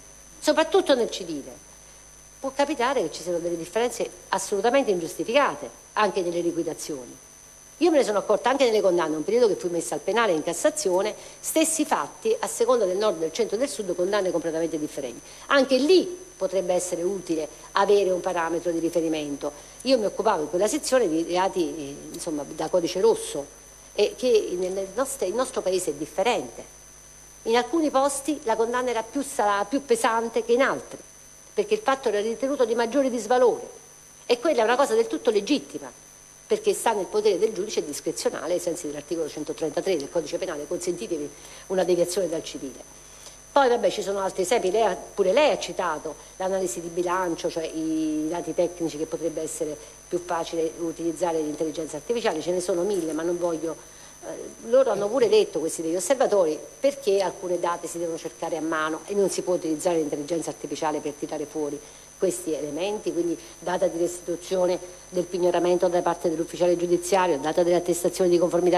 può capitare che ci siano delle differenze assolutamente ingiustificate anche nelle liquidazioni. Io me ne sono accorta anche nelle condanne, un periodo che fui messa al penale in Cassazione, stessi fatti, a seconda del nord, del centro e del sud, condanne completamente differenti. Anche lì potrebbe essere utile avere un parametro di riferimento. Io mi occupavo in quella sezione di reati da codice rosso, e che il nostro paese è differente. In alcuni posti la condanna era più pesante che in altri, perché il fatto era ritenuto di maggiore disvalore, e quella è una cosa del tutto legittima, perché sta nel potere del giudice discrezionale ai sensi dell'articolo 133 del codice penale, consentitevi una deviazione dal civile. Poi vabbè, ci sono altri esempi, pure lei ha citato l'analisi di bilancio, cioè i dati tecnici che potrebbe essere più facile utilizzare l'intelligenza artificiale, ce ne sono 1000, ma non voglio. Loro hanno pure detto, questi degli osservatori, perché alcune date si devono cercare a mano e non si può utilizzare l'intelligenza artificiale per tirare fuori questi elementi, quindi data di restituzione del pignoramento da parte dell'ufficiale giudiziario, data delle attestazioni di conformità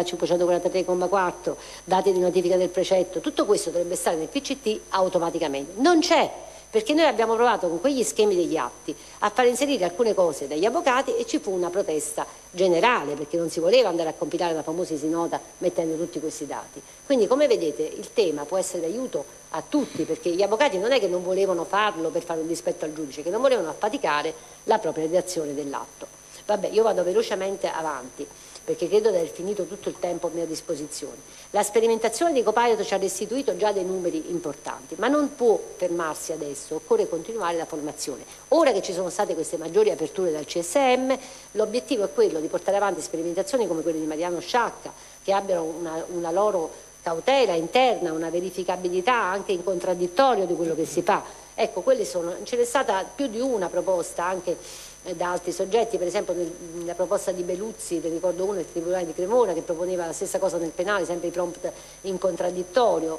543,4, dati di notifica del precetto, tutto questo dovrebbe stare nel PCT automaticamente. Non c'è, perché noi abbiamo provato con quegli schemi degli atti a far inserire alcune cose dagli avvocati e ci fu una protesta generale, perché non si voleva andare a compilare la famosa isinota mettendo tutti questi dati. Quindi, come vedete, il tema può essere d'aiuto a tutti, perché gli avvocati non è che non volevano farlo per fare un dispetto al giudice, che non volevano affaticare la propria redazione dell'atto. Vabbè, io vado velocemente avanti, perché credo di aver finito tutto il tempo a mia disposizione. La sperimentazione di Copilot ci ha restituito già dei numeri importanti, ma non può fermarsi adesso, occorre continuare la formazione. Ora che ci sono state queste maggiori aperture dal CSM, l'obiettivo è quello di portare avanti sperimentazioni come quelle di Mariano Sciacca, che abbiano una loro cautela interna, una verificabilità anche in contraddittorio di quello che si fa, Ecco, ce n'è stata più di una proposta anche da altri soggetti, per esempio nella proposta di Beluzzi, ne ricordo uno, il Tribunale di Cremona, che proponeva la stessa cosa nel penale, sempre i prompt in contraddittorio.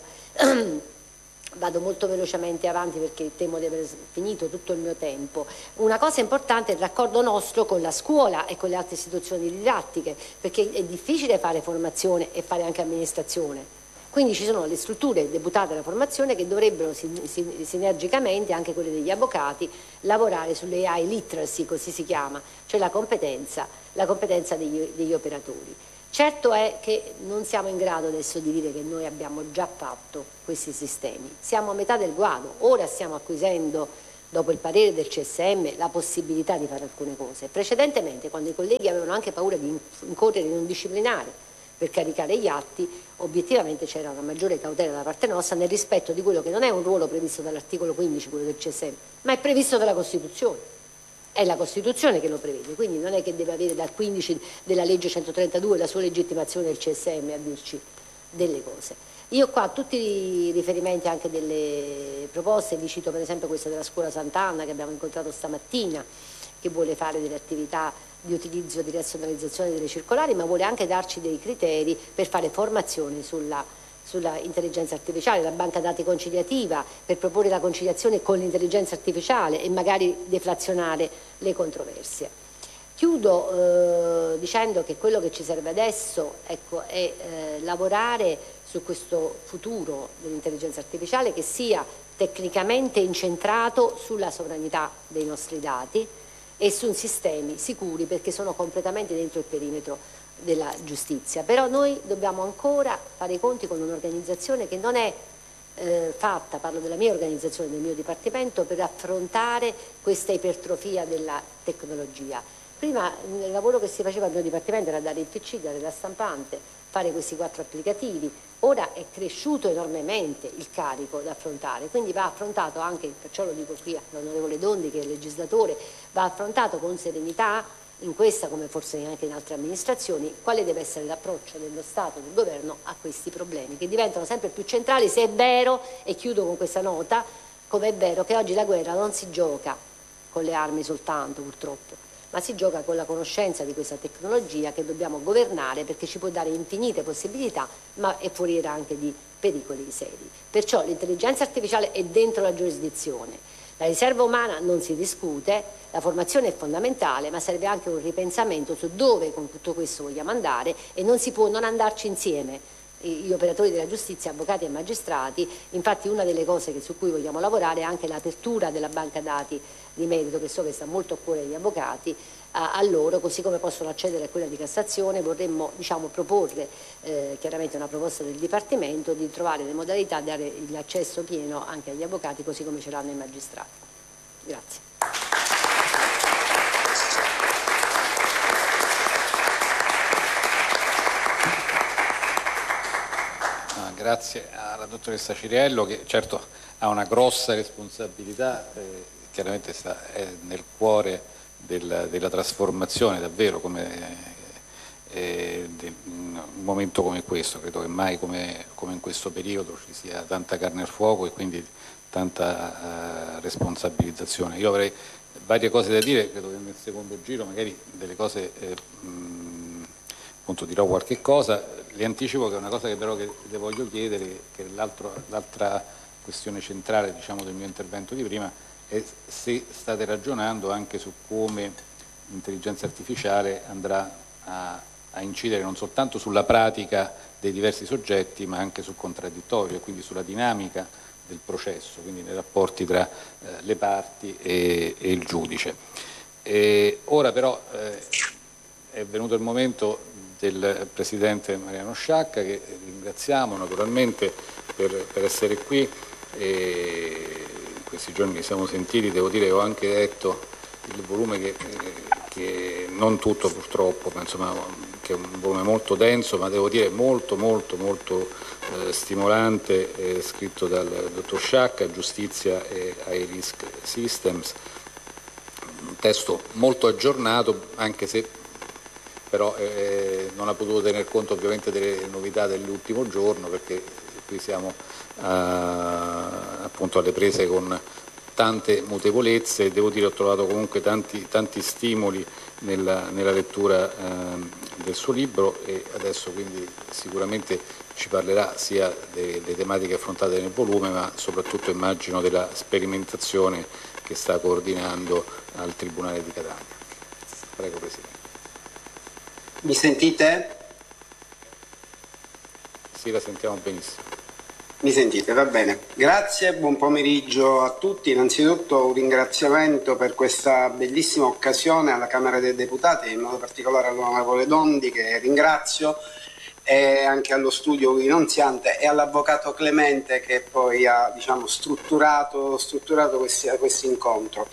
Vado molto velocemente avanti perché temo di aver finito tutto il mio tempo. Una cosa importante è il raccordo nostro con la scuola e con le altre istituzioni didattiche, perché è difficile fare formazione e fare anche amministrazione. Quindi ci sono le strutture deputate alla formazione che dovrebbero sinergicamente, anche quelle degli avvocati, lavorare sulle AI literacy, così si chiama, cioè la competenza degli operatori. Certo è che non siamo in grado adesso di dire che noi abbiamo già fatto questi sistemi, siamo a metà del guado, ora stiamo acquisendo, dopo il parere del CSM, la possibilità di fare alcune cose. Precedentemente, quando i colleghi avevano anche paura di incorrere in un disciplinare per caricare gli atti, obiettivamente c'era una maggiore cautela da parte nostra nel rispetto di quello che non è un ruolo previsto dall'articolo 15, quello del CSM, ma è previsto dalla Costituzione. È la Costituzione che lo prevede, quindi non è che deve avere dal 15 della legge 132 la sua legittimazione del CSM a dirci delle cose. Io qua tutti i riferimenti anche delle proposte, vi cito per esempio questa della Scuola Sant'Anna che abbiamo incontrato stamattina, che vuole fare delle attività di utilizzo, di razionalizzazione delle circolari, ma vuole anche darci dei criteri per fare formazione sulla intelligenza artificiale, la banca dati conciliativa per proporre la conciliazione con l'intelligenza artificiale e magari deflazionare le controversie. Chiudo dicendo che quello che ci serve adesso, ecco, è lavorare su questo futuro dell'intelligenza artificiale che sia tecnicamente incentrato sulla sovranità dei nostri dati e su sistemi sicuri, perché sono completamente dentro il perimetro della giustizia. Però noi dobbiamo ancora fare i conti con un'organizzazione che non è fatta, parlo della mia organizzazione, del mio dipartimento, per affrontare questa ipertrofia della tecnologia. Prima il lavoro che si faceva al mio dipartimento era dare il PC, dare la stampante, fare questi 4 applicativi. Ora è cresciuto enormemente il carico da affrontare, quindi va affrontato anche, perciò lo dico qui all'onorevole Dondi che è il legislatore, va affrontato con serenità in questa come forse anche in altre amministrazioni, quale deve essere l'approccio dello Stato, del governo a questi problemi che diventano sempre più centrali, se è vero, e chiudo con questa nota, come è vero che oggi la guerra non si gioca con le armi soltanto purtroppo, ma si gioca con la conoscenza di questa tecnologia che dobbiamo governare perché ci può dare infinite possibilità, ma è foriera anche di pericoli seri. Perciò l'intelligenza artificiale è dentro la giurisdizione. La riserva umana non si discute, la formazione è fondamentale, ma serve anche un ripensamento su dove con tutto questo vogliamo andare e non si può non andarci insieme. Gli operatori della giustizia, avvocati e magistrati, infatti una delle cose su cui vogliamo lavorare è anche l'apertura della banca dati di merito, che so che sta molto a cuore agli avvocati, a loro, così come possono accedere a quella di Cassazione. Vorremmo proporre, chiaramente una proposta del Dipartimento, di trovare le modalità di dare l'accesso pieno anche agli avvocati, così come ce l'hanno i magistrati. Grazie. Grazie alla dottoressa Ciriello, che certo ha una grossa responsabilità, chiaramente è nel cuore della trasformazione, davvero, in un momento come questo. Credo che mai come in questo periodo ci sia tanta carne al fuoco e quindi tanta responsabilizzazione. Io avrei varie cose da dire, credo che nel secondo giro magari delle cose appunto dirò qualche cosa. Le anticipo che è una cosa che però che le voglio chiedere, che l'altra questione centrale, diciamo, del mio intervento di prima, è se state ragionando anche su come l'intelligenza artificiale andrà a incidere non soltanto sulla pratica dei diversi soggetti, ma anche sul contraddittorio e quindi sulla dinamica del processo, quindi nei rapporti tra le parti e il giudice. Ora però è venuto il momento del Presidente Mariano Sciacca, che ringraziamo naturalmente per essere qui. In questi giorni ci siamo sentiti, devo dire, ho anche letto il volume che non tutto purtroppo, ma insomma che è un volume molto denso, ma devo dire molto stimolante, scritto dal dottor Sciacca, Giustizia e High Risk Systems, un testo molto aggiornato, anche se però non ha potuto tener conto ovviamente delle novità dell'ultimo giorno, perché qui siamo appunto alle prese con tante mutevolezze. Devo dire, ho trovato comunque tanti stimoli nella lettura del suo libro, e adesso quindi sicuramente ci parlerà sia delle tematiche affrontate nel volume, ma soprattutto immagino della sperimentazione che sta coordinando al Tribunale di Catania. Prego, Presidente. Mi sentite? Sì, la sentiamo benissimo. Mi sentite? Va bene. Grazie, buon pomeriggio a tutti. Innanzitutto un ringraziamento per questa bellissima occasione alla Camera dei Deputati, in modo particolare all'onorevole Dondi, che ringrazio, e anche allo studio Ui Nunziante e all'avvocato Clemente, che poi ha strutturato questo incontro.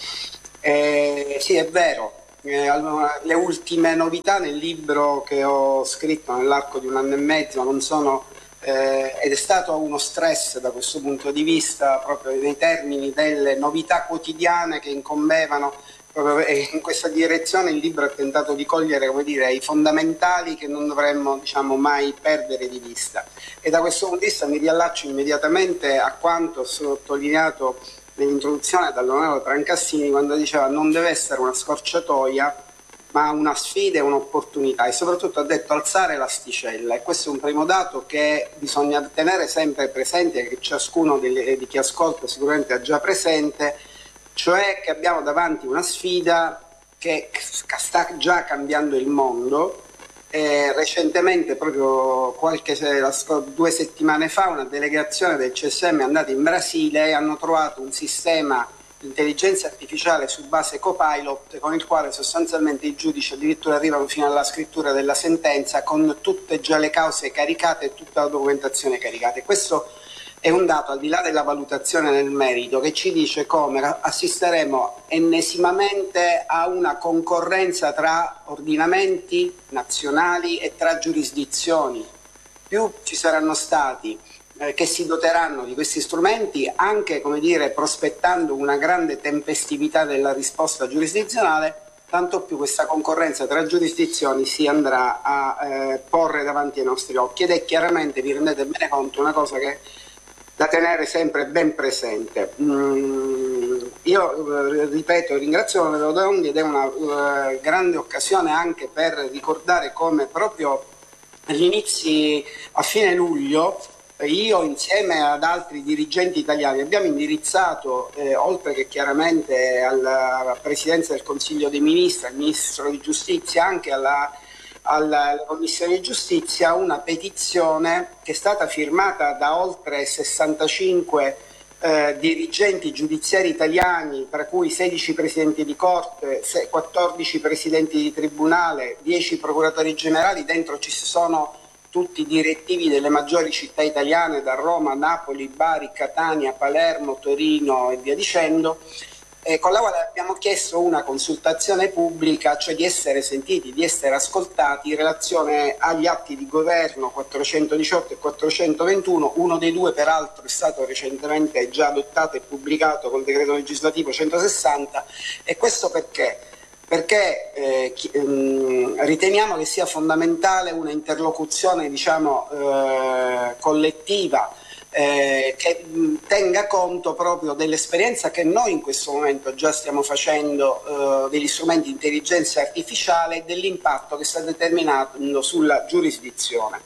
Sì, è vero. Allora, le ultime novità nel libro che ho scritto nell'arco di 1 anno e mezzo non sono ed è stato uno stress da questo punto di vista, proprio nei termini delle novità quotidiane che incombevano proprio in questa direzione. Il libro ha tentato di cogliere, come dire, i fondamentali che non dovremmo mai perdere di vista, e da questo punto di vista mi riallaccio immediatamente a quanto sottolineato nell'introduzione dall'onorevole Trancassini, quando diceva non deve essere una scorciatoia ma una sfida e un'opportunità, e soprattutto ha detto alzare l'asticella, e questo è un primo dato che bisogna tenere sempre presente e che ciascuno di chi ascolta sicuramente ha già presente, cioè che abbiamo davanti una sfida che sta già cambiando il mondo. Recentemente, proprio 2 settimane fa, una delegazione del CSM è andata in Brasile e hanno trovato un sistema intelligenza artificiale su base Copilot, con il quale sostanzialmente i giudici addirittura arrivano fino alla scrittura della sentenza con tutte già le cause caricate e tutta la documentazione caricata. E questo è un dato, al di là della valutazione nel merito, che ci dice come assisteremo ennesimamente a una concorrenza tra ordinamenti nazionali e tra giurisdizioni. Più ci saranno stati che si doteranno di questi strumenti, anche, come dire, prospettando una grande tempestività della risposta giurisdizionale, tanto più questa concorrenza tra giurisdizioni si andrà a porre davanti ai nostri occhi, ed è chiaramente, vi rendete bene conto, una cosa che è da tenere sempre ben presente. Io ripeto, ringrazio l'onorevole Dondi, ed è una grande occasione anche per ricordare come proprio agli inizi, a fine luglio, io insieme ad altri dirigenti italiani abbiamo indirizzato, oltre che chiaramente alla Presidenza del Consiglio dei Ministri, al Ministro di Giustizia, anche alla Commissione di Giustizia, una petizione che è stata firmata da oltre 65 dirigenti giudiziari italiani, tra cui 16 presidenti di corte, 14 presidenti di tribunale, 10 procuratori generali. Dentro ci sono tutti i direttivi delle maggiori città italiane, da Roma, Napoli, Bari, Catania, Palermo, Torino e via dicendo, con la quale abbiamo chiesto una consultazione pubblica, cioè di essere sentiti, di essere ascoltati in relazione agli atti di governo 418 e 421, uno dei due peraltro è stato recentemente già adottato e pubblicato col decreto legislativo 160, e questo perché riteniamo che sia fondamentale una interlocuzione collettiva che tenga conto proprio dell'esperienza che noi in questo momento già stiamo facendo degli strumenti di intelligenza artificiale e dell'impatto che sta determinando sulla giurisdizione.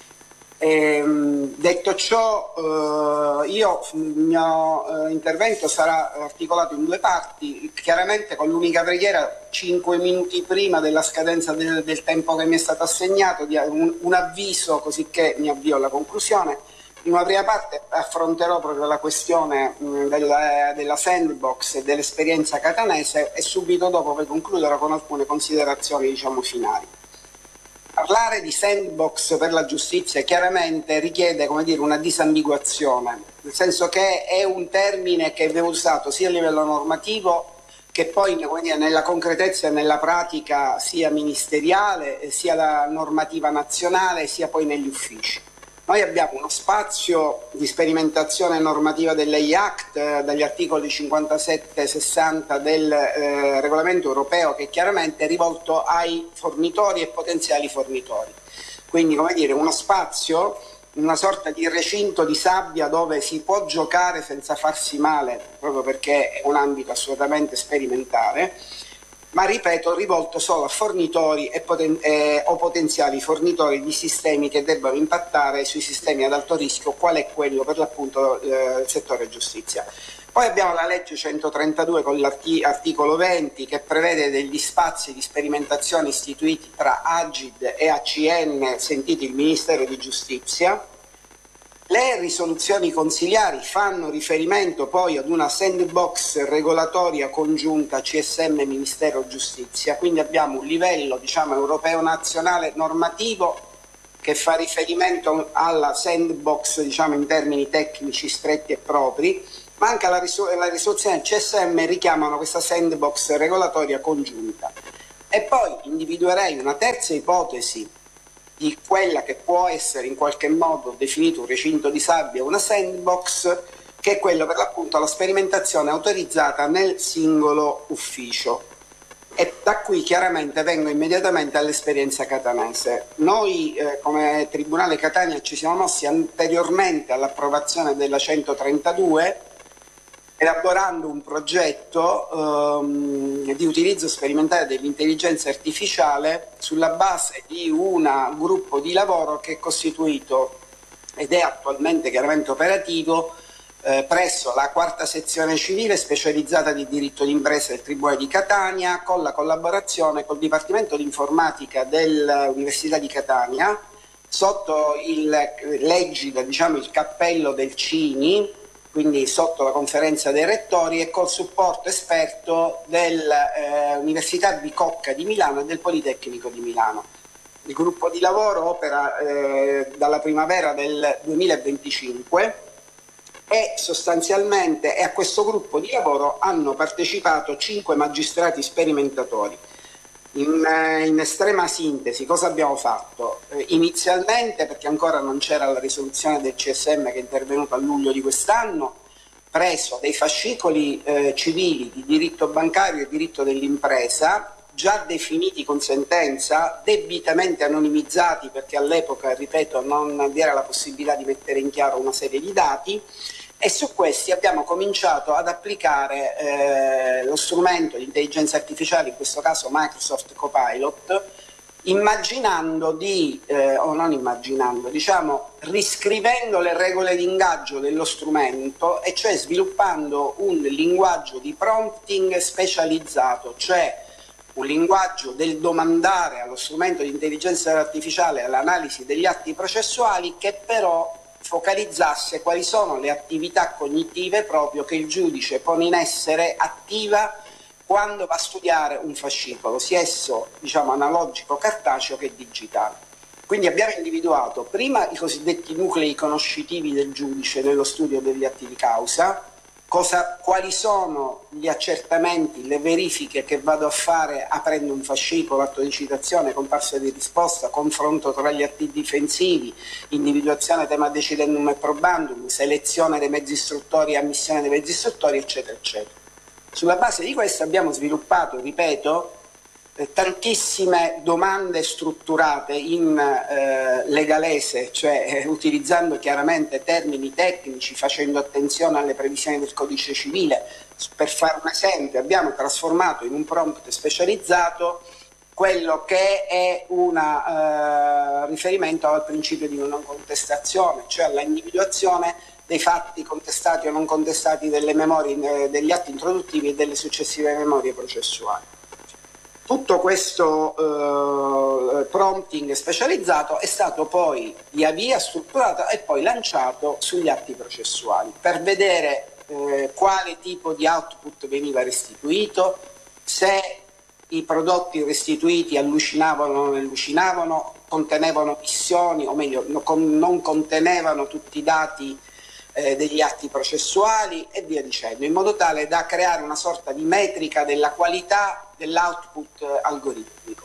Detto ciò, il mio intervento sarà articolato in 2 parti, chiaramente con l'unica preghiera, 5 minuti prima della scadenza del tempo che mi è stato assegnato, di un avviso, così che mi avvio alla conclusione. In una prima parte affronterò proprio la questione della sandbox e dell'esperienza catanese, e subito dopo poi concluderò con alcune considerazioni finali. Parlare di sandbox per la giustizia chiaramente richiede, una disambiguazione, nel senso che è un termine che viene usato sia a livello normativo che poi nella concretezza e nella pratica sia ministeriale, sia la normativa nazionale, sia poi negli uffici. Noi abbiamo uno spazio di sperimentazione normativa dell'EI Act, dagli articoli 57 e 60 del regolamento europeo, che chiaramente è rivolto ai fornitori e potenziali fornitori. Quindi, uno spazio una sorta di recinto di sabbia dove si può giocare senza farsi male, proprio perché è un ambito assolutamente sperimentale, ma ripeto, rivolto solo a fornitori o potenziali fornitori di sistemi che debbano impattare sui sistemi ad alto rischio, qual è quello per l'appunto del settore giustizia. Poi abbiamo la legge 132 con l'articolo 20 che prevede degli spazi di sperimentazione istituiti tra Agid e ACN, sentiti il Ministero di Giustizia. Le risoluzioni consiliari fanno riferimento poi ad una sandbox regolatoria congiunta CSM-Ministero Giustizia, quindi abbiamo un livello europeo nazionale normativo che fa riferimento alla sandbox in termini tecnici stretti e propri, ma anche la risoluzione del CSM richiamano questa sandbox regolatoria congiunta. E poi individuerei una terza ipotesi di quella che può essere in qualche modo definito un recinto di sabbia, una sandbox, che è quello per l'appunto la sperimentazione autorizzata nel singolo ufficio. E da qui chiaramente vengo immediatamente all'esperienza catanese. Noi come Tribunale Catania ci siamo mossi anteriormente all'approvazione della 132, elaborando un progetto di utilizzo sperimentale dell'intelligenza artificiale sulla base di un gruppo di lavoro che è costituito ed è attualmente chiaramente operativo presso la quarta sezione civile specializzata di diritto d'impresa del Tribunale di Catania, con la collaborazione col Dipartimento di Informatica dell'Università di Catania, sotto l'egida, il cappello del CINI, quindi sotto la conferenza dei rettori, e col supporto esperto dell'Università Bicocca di Milano e del Politecnico di Milano. Il gruppo di lavoro opera dalla primavera del 2025 e sostanzialmente a questo gruppo di lavoro hanno partecipato 5 magistrati sperimentatori. In estrema sintesi, cosa abbiamo fatto? Inizialmente, perché ancora non c'era la risoluzione del CSM che è intervenuta a luglio di quest'anno, preso dei fascicoli civili di diritto bancario e diritto dell'impresa, già definiti con sentenza, debitamente anonimizzati perché all'epoca, ripeto, non vi era la possibilità di mettere in chiaro una serie di dati, e su questi abbiamo cominciato ad applicare lo strumento di intelligenza artificiale, in questo caso Microsoft Copilot, riscrivendo le regole di ingaggio dello strumento, e cioè sviluppando un linguaggio di prompting specializzato, cioè un linguaggio del domandare allo strumento di intelligenza artificiale all'analisi degli atti processuali che però focalizzasse quali sono le attività cognitive proprio che il giudice pone in essere attiva quando va a studiare un fascicolo, sia esso analogico, cartaceo che digitale. Quindi abbiamo individuato prima i cosiddetti nuclei conoscitivi del giudice nello studio degli atti di causa, quali sono gli accertamenti, le verifiche che vado a fare aprendo un fascicolo, atto di citazione, comparsa di risposta, confronto tra gli atti difensivi, individuazione tema decidendum e probandum, selezione dei mezzi istruttori e ammissione dei mezzi istruttori, eccetera, eccetera. Sulla base di questo abbiamo sviluppato, ripeto, tantissime domande strutturate in legalese, cioè utilizzando chiaramente termini tecnici, facendo attenzione alle previsioni del codice civile. Per fare un esempio, abbiamo trasformato in un prompt specializzato quello che è un riferimento al principio di non contestazione, cioè alla individuazione dei fatti contestati o non contestati delle memorie, degli atti introduttivi e delle successive memorie processuali. Tutto questo prompting specializzato è stato poi via via strutturato e poi lanciato sugli atti processuali per vedere quale tipo di output veniva restituito, se i prodotti restituiti allucinavano o non allucinavano, contenevano missioni, o meglio non contenevano tutti i dati degli atti processuali e via dicendo, in modo tale da creare una sorta di metrica della qualità dell'output algoritmico.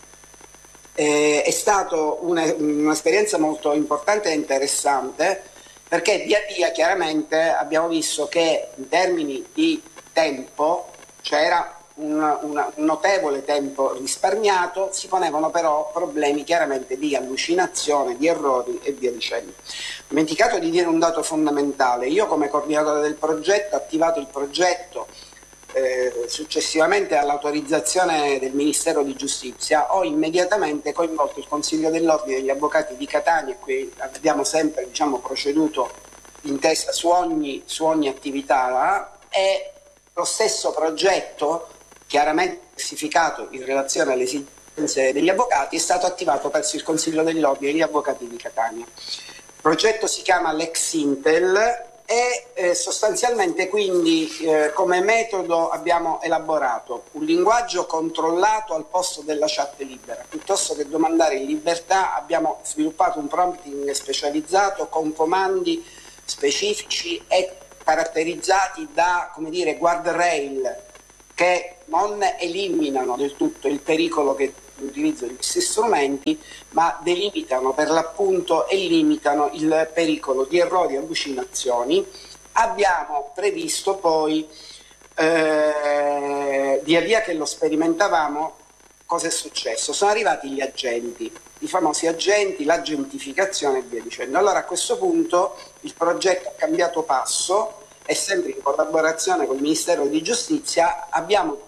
È stata un'esperienza molto importante e interessante, perché via via chiaramente abbiamo visto che in termini di tempo, cioè era un notevole tempo risparmiato, si ponevano però problemi chiaramente di allucinazione, di errori e via dicendo. Ho dimenticato di dire un dato fondamentale: io come coordinatore del progetto ho attivato il progetto successivamente all'autorizzazione del Ministero di Giustizia, ho immediatamente coinvolto il Consiglio dell'Ordine degli Avvocati di Catania, e qui abbiamo sempre proceduto in testa su ogni attività, e lo stesso progetto, chiaramente classificato in relazione alle esigenze degli avvocati, è stato attivato presso il Consiglio dell'Ordine degli Avvocati di Catania. Il progetto si chiama Lex Intel e sostanzialmente quindi come metodo abbiamo elaborato un linguaggio controllato al posto della chat libera. Piuttosto che domandare in libertà, abbiamo sviluppato un prompting specializzato con comandi specifici e caratterizzati da, guardrail che non eliminano del tutto il pericolo che l'utilizzo di questi strumenti, ma delimitano per l'appunto e limitano il pericolo di errori e allucinazioni. Abbiamo previsto poi, via via che lo sperimentavamo, cosa è successo? Sono arrivati gli agenti, i famosi agenti, l'agentificazione e via dicendo. Allora a questo punto il progetto ha cambiato passo e sempre in collaborazione col Ministero di Giustizia abbiamo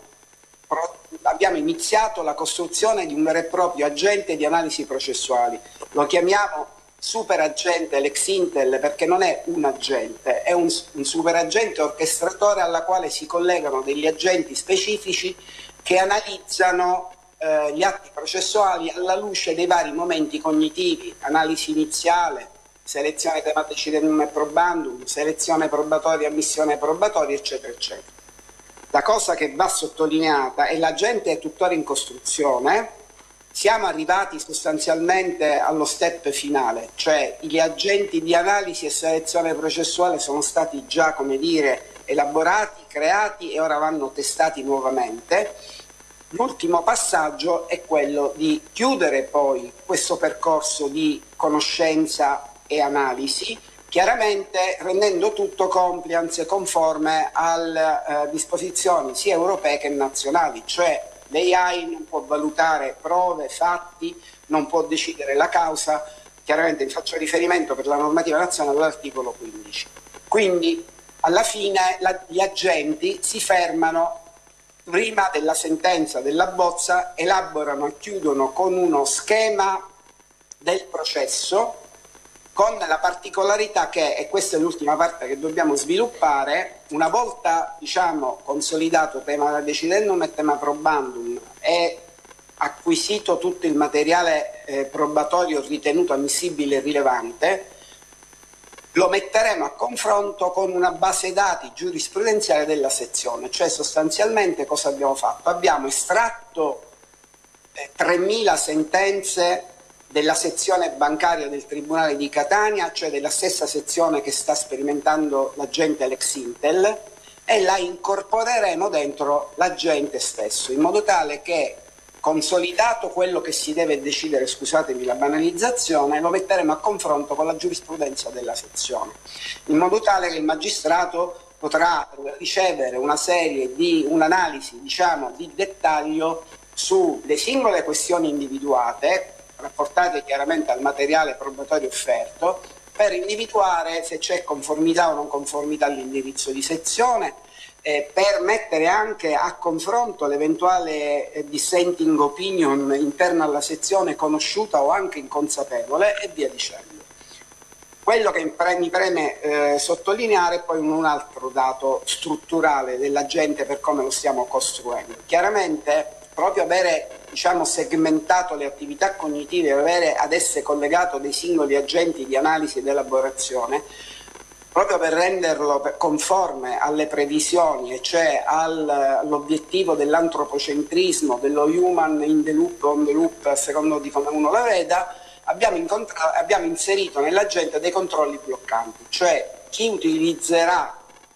iniziato la costruzione di un vero e proprio agente di analisi processuali. Lo chiamiamo superagente Lex Intel perché non è un agente, è un superagente orchestratore alla quale si collegano degli agenti specifici che analizzano gli atti processuali alla luce dei vari momenti cognitivi: analisi iniziale, selezione tema decidendum e probandum, selezione probatoria, ammissione probatoria, eccetera, eccetera. La cosa che va sottolineata è che l'agente è tuttora in costruzione. Siamo arrivati sostanzialmente allo step finale, cioè gli agenti di analisi e selezione processuale sono stati già, elaborati, creati e ora vanno testati nuovamente. L'ultimo passaggio è quello di chiudere poi questo percorso di conoscenza e analisi, chiaramente rendendo tutto compliance, conforme alle disposizioni sia europee che nazionali, cioè l'AI non può valutare prove, fatti, non può decidere la causa. Chiaramente vi faccio riferimento per la normativa nazionale all'articolo 15. Quindi alla fine gli agenti si fermano prima della sentenza della bozza, elaborano e chiudono con uno schema del processo, con la particolarità che, e questa è l'ultima parte che dobbiamo sviluppare, una volta consolidato tema decidendum e tema probandum e acquisito tutto il materiale probatorio ritenuto ammissibile e rilevante, lo metteremo a confronto con una base dati giurisprudenziale della sezione. Cioè sostanzialmente cosa abbiamo fatto? Abbiamo estratto 3.000 sentenze della sezione bancaria del Tribunale di Catania, cioè della stessa sezione che sta sperimentando l'agente Lex Intel, e la incorporeremo dentro l'agente stesso, in modo tale che, consolidato quello che si deve decidere, scusatemi la banalizzazione, lo metteremo a confronto con la giurisprudenza della sezione, in modo tale che il magistrato potrà ricevere una serie di un'analisi di dettaglio sulle singole questioni individuate, rapportate chiaramente al materiale probatorio offerto, per individuare se c'è conformità o non conformità all'indirizzo di sezione, per mettere anche a confronto l'eventuale dissenting opinion interna alla sezione, conosciuta o anche inconsapevole, e via dicendo. Quello che mi preme sottolineare è poi un altro dato strutturale dell'agente per come lo stiamo costruendo. Chiaramente proprio avere segmentato le attività cognitive, avere ad esse collegato dei singoli agenti di analisi ed elaborazione, proprio per renderlo conforme alle previsioni, e cioè all'obiettivo dell'antropocentrismo, dello human in the loop, on the loop, a secondo di come uno la veda, abbiamo inserito nell'agente dei controlli bloccanti, cioè chi utilizzerà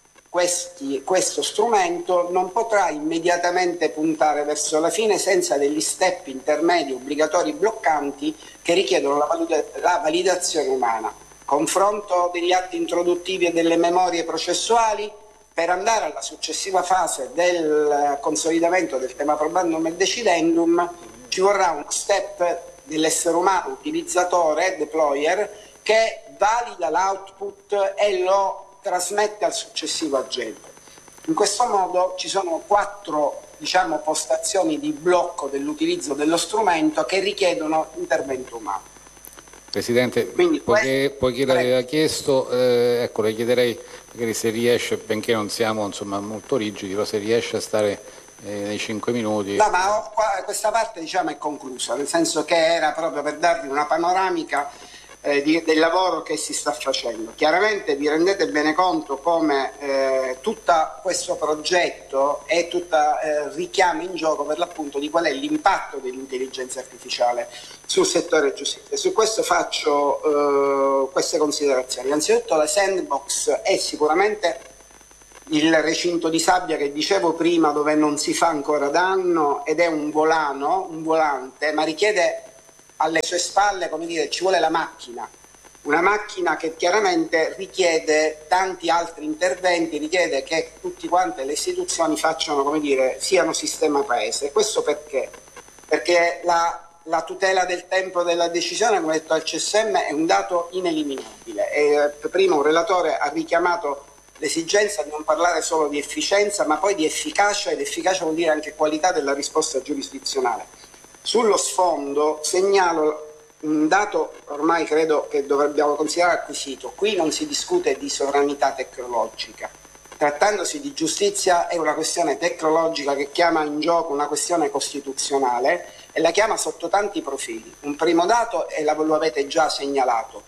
questo strumento non potrà immediatamente puntare verso la fine senza degli step intermedi obbligatori bloccanti che richiedono la validazione umana. Confronto degli atti introduttivi e delle memorie processuali, per andare alla successiva fase del consolidamento del tema probandum e decidendum ci vorrà uno step dell'essere umano utilizzatore, deployer, che valida l'output e lo trasmette al successivo agente. In questo modo ci sono 4 postazioni di blocco dell'utilizzo dello strumento che richiedono intervento umano. Presidente, poiché l'aveva chiesto, ecco, le chiederei magari se riesce, benché non siamo molto rigidi, però se riesce a stare nei 5 minuti. No, ma questa parte è conclusa, nel senso che era proprio per darvi una panoramica del lavoro che si sta facendo. Chiaramente vi rendete bene conto come tutto questo progetto è richiama in gioco per l'appunto di qual è l'impatto dell'intelligenza artificiale sul settore giustizia. Su questo faccio queste considerazioni. Innanzitutto la sandbox è sicuramente il recinto di sabbia che dicevo prima, dove non si fa ancora danno, ed è un volante, ma richiede alle sue spalle, ci vuole la macchina, una macchina che chiaramente richiede tanti altri interventi, richiede che tutte quante le istituzioni facciano, siano sistema paese. Questo perché? Perché la tutela del tempo della decisione, come detto al CSM, è un dato ineliminabile. E prima un relatore ha richiamato l'esigenza di non parlare solo di efficienza, ma poi di efficacia, ed efficacia vuol dire anche qualità della risposta giurisdizionale. Sullo sfondo segnalo un dato ormai credo che dobbiamo considerare acquisito. Qui non si discute di sovranità tecnologica. Trattandosi di giustizia è una questione tecnologica che chiama in gioco una questione costituzionale e la chiama sotto tanti profili. Un primo dato, e lo avete già segnalato,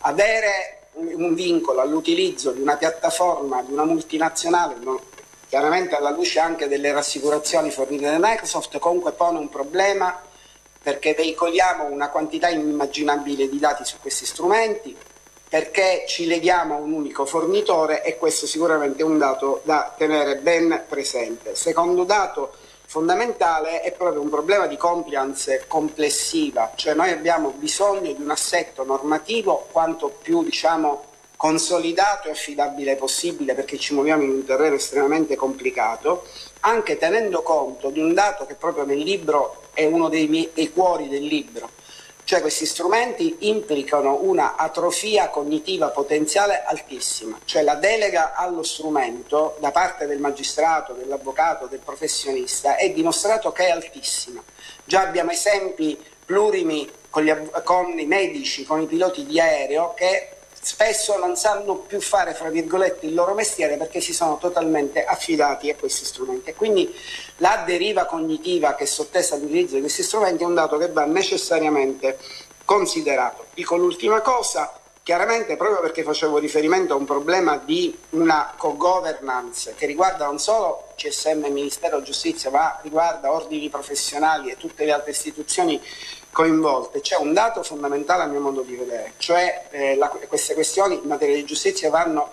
avere un vincolo all'utilizzo di una piattaforma di una multinazionale, chiaramente alla luce anche delle rassicurazioni fornite da Microsoft, comunque pone un problema, perché veicoliamo una quantità inimmaginabile di dati su questi strumenti, perché ci leghiamo a un unico fornitore, e questo sicuramente è un dato da tenere ben presente. Secondo dato fondamentale è proprio un problema di compliance complessiva, cioè noi abbiamo bisogno di un assetto normativo quanto più consolidato e affidabile possibile, perché ci muoviamo in un terreno estremamente complicato, anche tenendo conto di un dato che proprio nel libro è uno dei cuori del libro, cioè questi strumenti implicano una atrofia cognitiva potenziale altissima, cioè la delega allo strumento da parte del magistrato, dell'avvocato, del professionista è dimostrato che è altissima. Già abbiamo esempi plurimi con i medici, con i piloti di aereo, che spesso non sanno più fare, fra virgolette, il loro mestiere perché si sono totalmente affidati a questi strumenti. E quindi la deriva cognitiva che è sottesa all'utilizzo di questi strumenti è un dato che va necessariamente considerato. Dico l'ultima cosa, chiaramente proprio perché facevo riferimento a un problema di una co-governance che riguarda non solo CSM e Ministero della Giustizia, ma riguarda ordini professionali e tutte le altre istituzioni coinvolte. C'è un dato fondamentale a mio modo di vedere, cioè queste questioni in materia di giustizia vanno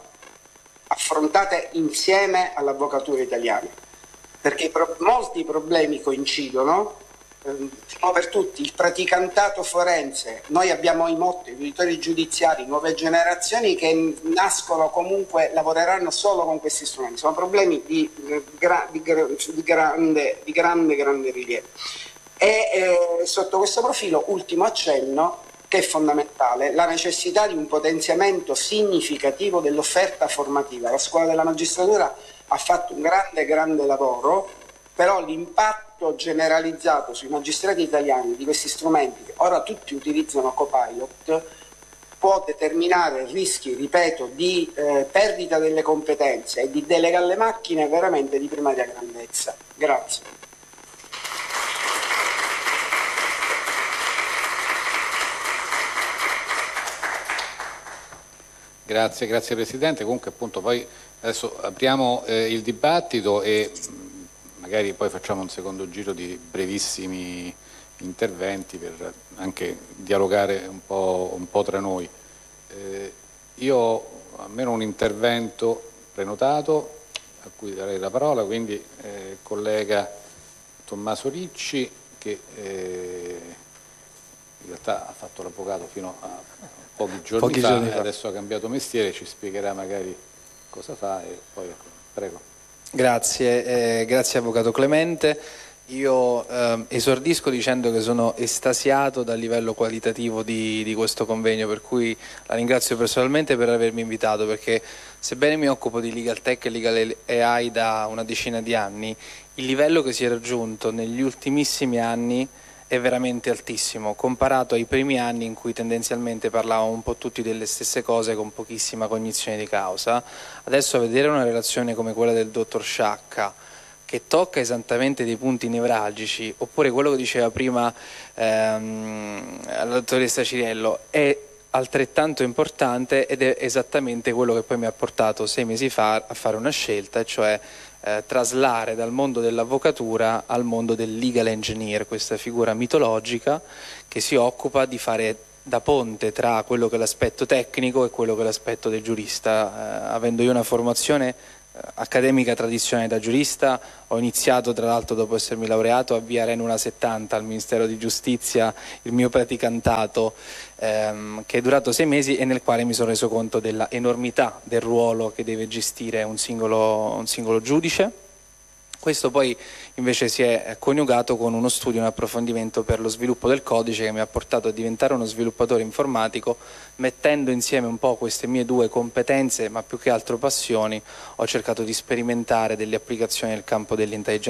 affrontate insieme all'avvocatura italiana, perché molti problemi coincidono, sono per tutti il praticantato forense. Noi abbiamo i uditori giudiziari, nuove generazioni che nascono comunque, lavoreranno solo con questi strumenti, sono problemi di grande rilievo. E sotto questo profilo, ultimo accenno, che è fondamentale, la necessità di un potenziamento significativo dell'offerta formativa. La scuola della magistratura ha fatto un grande lavoro, però l'impatto generalizzato sui magistrati italiani di questi strumenti, che ora tutti utilizzano Copilot, può determinare rischi, ripeto, di perdita delle competenze e di delega alle macchine veramente di primaria grandezza. Grazie. Grazie Presidente. Comunque appunto poi adesso apriamo il dibattito e magari poi facciamo un secondo giro di brevissimi interventi per anche dialogare un po' tra noi. Io ho almeno un intervento prenotato a cui darei la parola, quindi collega Tommaso Ricci, che in realtà ha fatto l'avvocato fino a pochi giorni fa, adesso ha cambiato mestiere, ci spiegherà magari cosa fa e poi prego. Grazie, grazie Avvocato Clemente. Io esordisco dicendo che sono estasiato dal livello qualitativo di questo convegno, per cui la ringrazio personalmente per avermi invitato, perché sebbene mi occupo di Legal Tech e Legal AI da una decina di anni, il livello che si è raggiunto negli ultimissimi anni è veramente altissimo, comparato ai primi anni in cui tendenzialmente parlavamo un po' tutti delle stesse cose con pochissima cognizione di causa. Adesso vedere una relazione come quella del dottor Sciacca, che tocca esattamente dei punti nevralgici, oppure quello che diceva prima la dottoressa Ciriello, è altrettanto importante ed è esattamente quello che poi mi ha portato 6 mesi fa a fare una scelta, cioè traslare dal mondo dell'avvocatura al mondo del legal engineer, questa figura mitologica che si occupa di fare da ponte tra quello che è l'aspetto tecnico e quello che è l'aspetto del giurista. Avendo io una formazione accademica tradizionale da giurista, ho iniziato tra l'altro dopo essermi laureato a via Renula 70 al Ministero di Giustizia il mio praticantato che è durato 6 mesi e nel quale mi sono reso conto della enormità del ruolo che deve gestire un singolo giudice. Questo poi invece si è coniugato con uno studio, un approfondimento per lo sviluppo del codice che mi ha portato a diventare uno sviluppatore informatico, mettendo insieme un po' queste mie 2 competenze, ma più che altro passioni. Ho cercato di sperimentare delle applicazioni nel campo dell'intelligenza